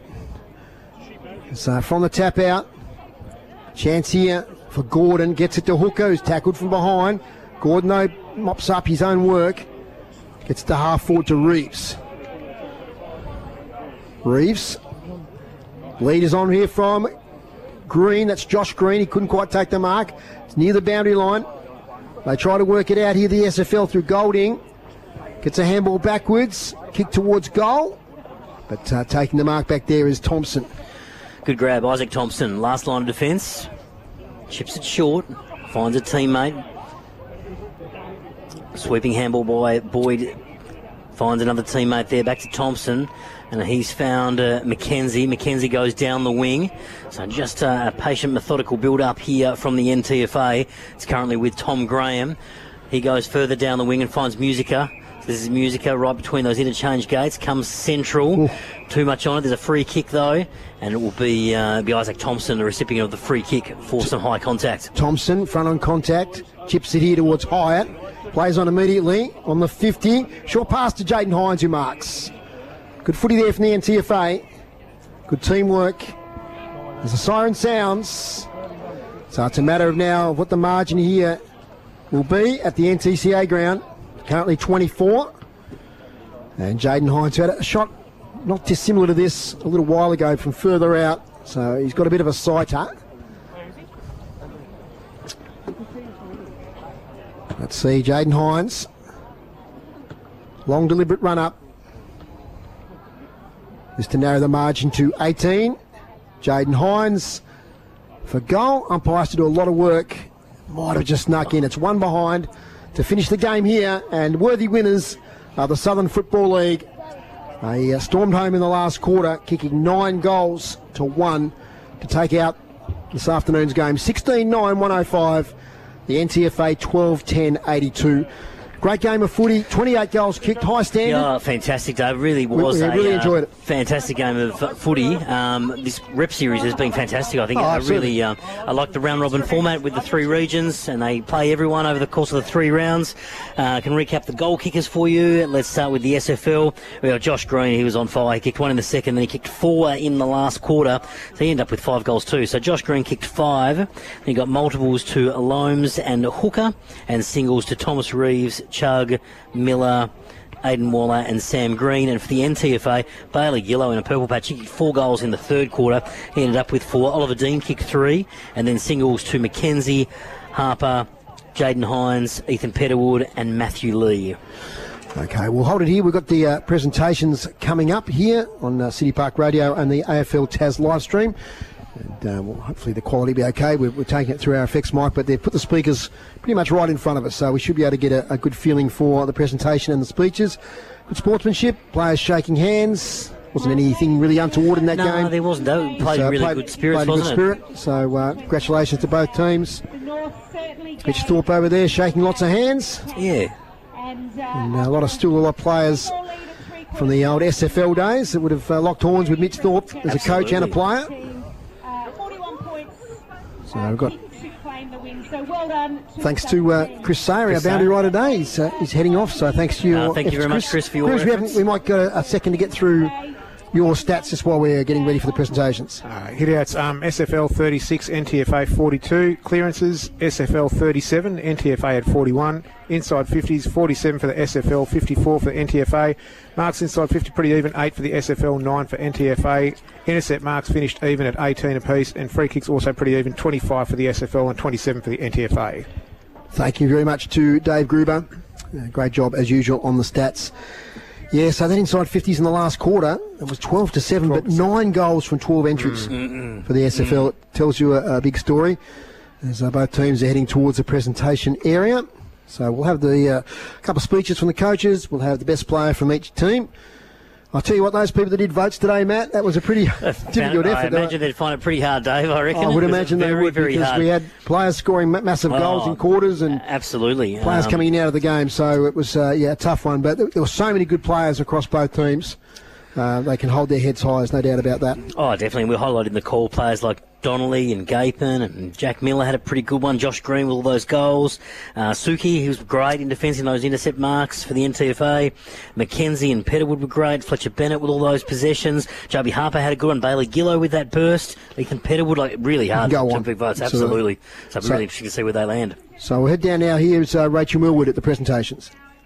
So from the tap out, chance here for Gordon, gets it to Hooker, who's tackled from behind. Gordon though mops up his own work, gets to half forward to Reeves. Reeves, lead is on here from Green, that's Josh Green, he couldn't quite take the mark. It's near the boundary line. They try to work it out here, the S F L, through Golding. Gets a handball backwards, kick towards goal. But uh, taking the mark back there is Thompson. Good grab, Isaac Thompson. Last line of defence. Chips it short. Finds a teammate. Sweeping handball by Boyd. Finds another teammate there. Back to Thompson. And he's found uh, McKenzie. McKenzie goes down the wing. So just uh, a patient, methodical build-up here from the N T F A. It's currently with Tom Graham. He goes further down the wing and finds Musica. This is Musica right between those interchange gates. Comes central. Ooh. Too much on it. There's a free kick, though. And it will be, uh, be Isaac Thompson, the recipient of the free kick, for some high contact. Thompson, front on contact. Chips it here towards Hyatt. Plays on immediately on the fifty. Short pass to Jaden Hines, who marks. Good footy there from the N T F A. Good teamwork. As the siren sounds. So it's a matter of now of what the margin here will be at the N T C A ground. Currently twenty-four. And Jaden Hines had a shot not dissimilar to this a little while ago from further out. So he's got a bit of a sighter. Let's see, Jaden Hines. Long deliberate run up. Just to narrow the margin to eighteen. Jaden Hines for goal. Umpires to do a lot of work. Might have just snuck in. It's one behind to finish the game here. And worthy winners are the Southern Football League. They uh, stormed home in the last quarter, kicking nine goals to one to take out this afternoon's game. sixteen nine, one oh five. The N T F A twelve ten eighty-two. Great game of footy, twenty-eight goals kicked, high standard. Yeah, fantastic, Dave. Really was we, we a really enjoyed uh, it. fantastic game of uh, footy. Um, this rep series has been fantastic. I think oh, I absolutely. really, uh, I like the round robin format with the three regions, and they play everyone over the course of the three rounds. Uh, I can recap the goal kickers for you. Let's start with the S F L. We got Josh Green. He was on fire. He kicked one in the second, then he kicked four in the last quarter. So he ended up with five goals too. So Josh Green kicked five. Then he got multiples to Loams and Hooker, and singles to Thomas Reeves, Chug, Miller, Aidan Waller and Sam Green. And for the N T F A, Bailey Gillow in a purple patch. He kicked four goals in the third quarter. He ended up with four. Oliver Dean kicked three. And then singles to Mackenzie, Harper, Jaden Hines, Ethan Petterwood and Matthew Lee. Okay, we'll hold it here. We've got the uh, presentations coming up here on uh, City Park Radio and the A F L T A S live stream. And uh, well, hopefully the quality will be okay. We're, we're taking it through our effects mic, but they've put the speakers pretty much right in front of us, so we should be able to get a, a good feeling for the presentation and the speeches. Good sportsmanship, players shaking hands. Wasn't anything really untoward in that no, game. No, there wasn't. They played so really played, good spirits, played wasn't good it? Spirit. So uh, congratulations to both teams. Mitch Thorpe over there shaking lots of hands. Yeah. And uh, a lot of still a lot of players from the old S F L days that would have uh, locked horns with Mitch Thorpe as a coach and a player. So we've got thanks to uh, Chris Sayer, our boundary rider today. He's, uh, he's heading off, so thanks to you. Uh, thank you very Chris, much, Chris, for your Chris, we, efforts. we might get a, a second to get through your stats just while we're getting ready for the presentations. Uh, hit-outs, um, S F L thirty-six, N T F A forty-two. Clearances, S F L thirty-seven, N T F A at forty-one. Inside fifties, forty-seven for the S F L, fifty-four for the N T F A. Marks inside fifty, pretty even, eight for the S F L, nine for N T F A. Intercept marks finished even at eighteen apiece, and free kicks also pretty even, twenty-five for the S F L and twenty-seven for the N T F A. Thank you very much to Dave Gruber. Uh, great job, as usual, on the stats. Yeah, so that inside fifties in the last quarter, it was twelve to seven, but nine goals from twelve entries mm. for the S F L. Mm. It tells you a, a big story, as uh, both teams are heading towards the presentation area. So we'll have the uh, couple of speeches from the coaches. We'll have the best player from each team. I'll tell you what, those people that did votes today, Matt, that was a pretty difficult I effort. I imagine they'd find it pretty hard, Dave, I reckon. I would imagine very, they would, very because hard. we had players scoring massive oh, goals in quarters and absolutely players um, coming in out of the game. So it was, uh, yeah, a tough one. But there were so many good players across both teams. Uh, they can hold their heads high, there's no doubt about that. Oh, definitely. We're highlighting the call players like Donnelly and Gapin, and Jack Miller had a pretty good one. Josh Green with all those goals. Uh, Suki, he was great in defence in those intercept marks for the N T F A. Mackenzie and Petterwood were great. Fletcher Bennett with all those possessions. Joby Harper had a good one. Bailey Gillow with that burst. Ethan Petterwood, like, really hard Go to on. big votes. Absolutely. Absolutely. So it'll be really interesting to see where they land. So we'll head down now. Here's uh, Rachel Millwood at the presentations.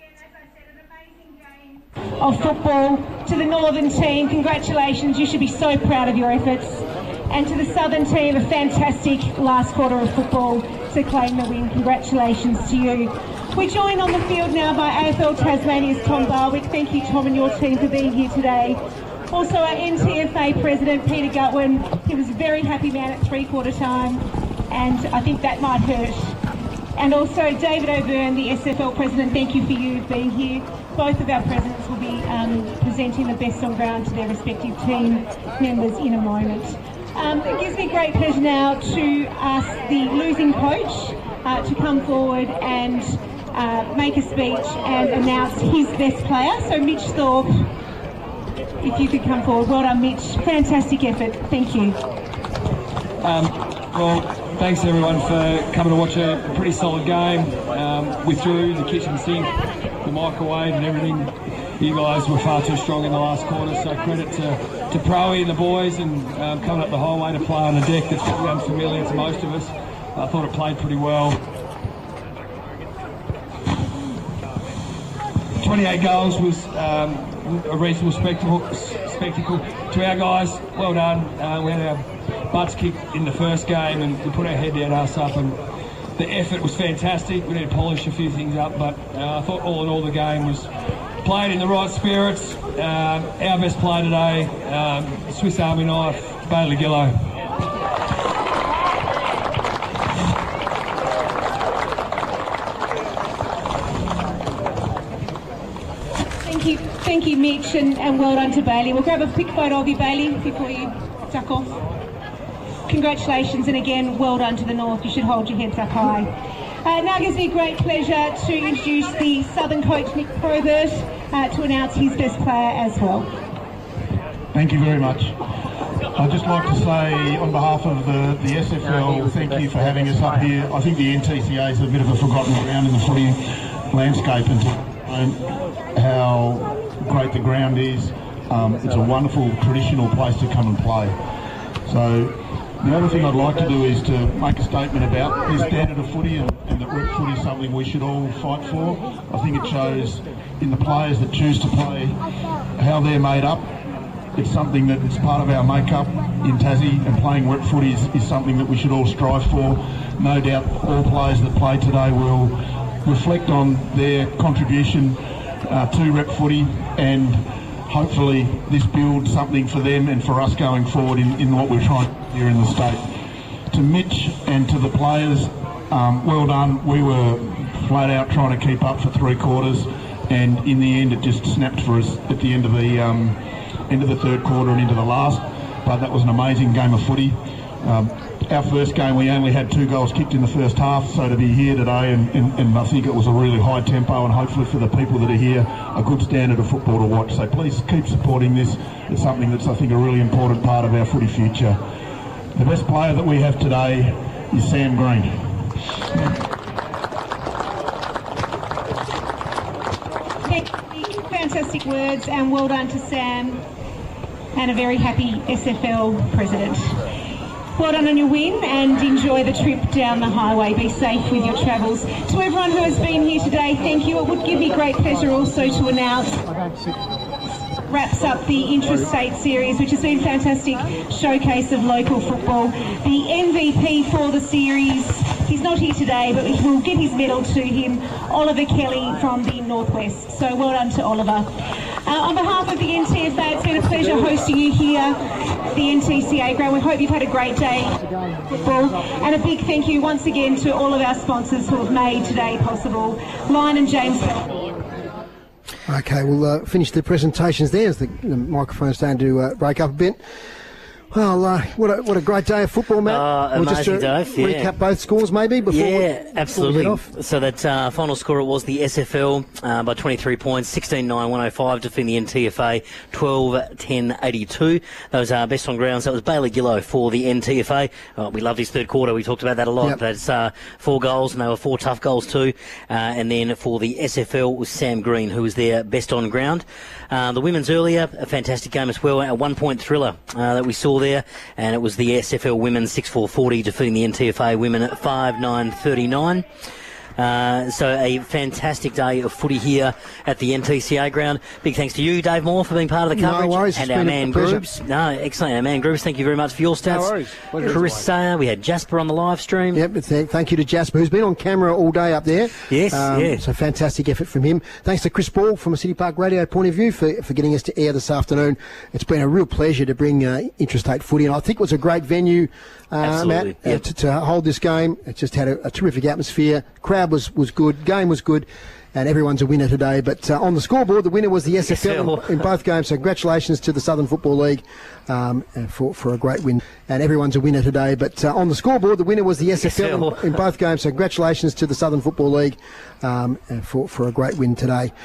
Of football. To the Northern team, congratulations, you should be so proud of your efforts. And to the Southern team, a fantastic last quarter of football. to claim the win. Congratulations to you. We're joined on the field now by A F L Tasmania's Tom Barwick. Thank you, Tom, and your team for being here today. Also our N T F A President, Peter Gutwin. He was a very happy man at three-quarter time, and I think that might hurt. And also David O'Byrne, the S F L President, thank you for you being here. Both of our presidents will be um, presenting the best on ground to their respective team members in a moment. Um, it gives me great pleasure now to ask the losing coach uh, to come forward and uh, make a speech and announce his best player. So Mitch Thorpe, if you could come forward. Well done, Mitch. Fantastic effort. Thank you. Um, well, thanks everyone for coming to watch a pretty solid game. Um, we threw the kitchen sink, the microwave and everything. You guys were far too strong in the last quarter, so credit to, to Proey and the boys and um, coming up the highway to play on a deck that's probably unfamiliar to most of us. I thought it played pretty well. twenty-eight goals was um, a reasonable spectacle, spectacle to our guys. Well done. Uh, we had our butts kicked in the first game and we put our head down, ass up, and the effort was fantastic. We need to polish a few things up, but uh, I thought all in all the game was played in the right spirits. Um, our best player today, um, Swiss Army knife, Bailey Gillow. Thank you, thank you, Mitch, and, and well done to Bailey. We'll grab a quick photo of you, Bailey, before you duck off. Congratulations, and again, well done to the North. You should hold your heads up high. Uh, now it gives me great pleasure to introduce the Southern coach, Nick Probert, uh, to announce his best player as well. Thank you very much. I'd just like to say, on behalf of the, the S F L, thank you for having us up here. I think the N T C A is a bit of a forgotten ground in the footy landscape, and to how great the ground is. Um, it's a wonderful traditional place to come and play. So the other thing I'd like to do is to make a statement about the standard of footy, and, and that rep footy is something we should all fight for. I think it shows in the players that choose to play how they're made up. It's something that is part of our makeup in Tassie, and playing rep footy is, is something that we should all strive for. No doubt all players that play today will reflect on their contribution uh, to rep footy, and hopefully this builds something for them and for us going forward in, in what we're trying to do here in the state. To Mitch and to the players, um, well done. We were flat out trying to keep up for three quarters, and in the end it just snapped for us at the end of the um, end of the third quarter and into the last. But that was an amazing game of footy. Um, our first game we only had two goals kicked in the first half, so to be here today and, and, and I think it was a really high tempo, and hopefully for the people that are here, a good standard of football to watch. So please keep supporting this. It's something that's, I think, a really important part of our footy future. The best player that we have today is Sam Green. Fantastic words, and well done to Sam, and a very happy S F L president. Well done on your win, and enjoy the trip down the highway. Be safe with your travels. To everyone who has been here today, thank you. It would give me great pleasure also to announce wraps up the Intrastate Series, which has been a fantastic showcase of local football. The M V P for the series, he's not here today, but we'll get his medal to him, Oliver Kelly from the Northwest. So well done to Oliver. Uh, on behalf of the N T F A, it's been a pleasure hosting you here at the N T C A ground. We hope you've had a great day of football. And a big thank you once again to all of our sponsors who have made today possible. Lion and James. Okay, we'll uh, finish the presentations there as the, the microphone's starting to uh, break up a bit. Well, uh, what a what a great day of football, Matt. Uh, we'll amazing, just uh, Dave, yeah. recap both scores maybe before Yeah, we, absolutely. before we get off. So that uh, final score, it was the S F L uh, by twenty-three points, sixteen nine one oh five, defeating the N T F A twelve ten eighty-two. Those are best on grounds. That was Bailey Gillow for the N T F A. Oh, we loved his third quarter. We talked about that a lot. Yep. That's uh, four goals, and they were four tough goals too. Uh, and then for the S F L was Sam Green, who was their best on ground. Uh, the women's earlier, a fantastic game as well, a one-point thriller uh, that we saw there, and it was the S F L women six four forty defeating the N T F A women at five nine thirty-nine. Uh, so a fantastic day of footy here at the N T C A ground. Big thanks to you, Dave Moore, for being part of the coverage. No worries. And It's our been a man pleasure. Groobs. No, excellent. Our man Groobs, thank you very much for your stats. No worries. Pleasure. Chris, uh, we had Jasper on the live stream. Yep, th- thank you to Jasper, who's been on camera all day up there. Yes, um, yeah. So fantastic effort from him. Thanks to Chris Ball from a City Park Radio point of view for, for getting us to air this afternoon. It's been a real pleasure to bring uh, interstate footy, and I think it was a great venue, uh, Absolutely, Matt, uh, yep. to, to hold this game. It just had a, a terrific atmosphere. Crowd was, was good, game was good. And everyone's a winner today. But uh, on the scoreboard, the winner was the S F L in, in both games. So congratulations to the Southern Football League um, for, for a great win. And everyone's a winner today. But uh, on the scoreboard, the winner was the S F L in, in both games. So congratulations to the Southern Football League um, for, for a great win today.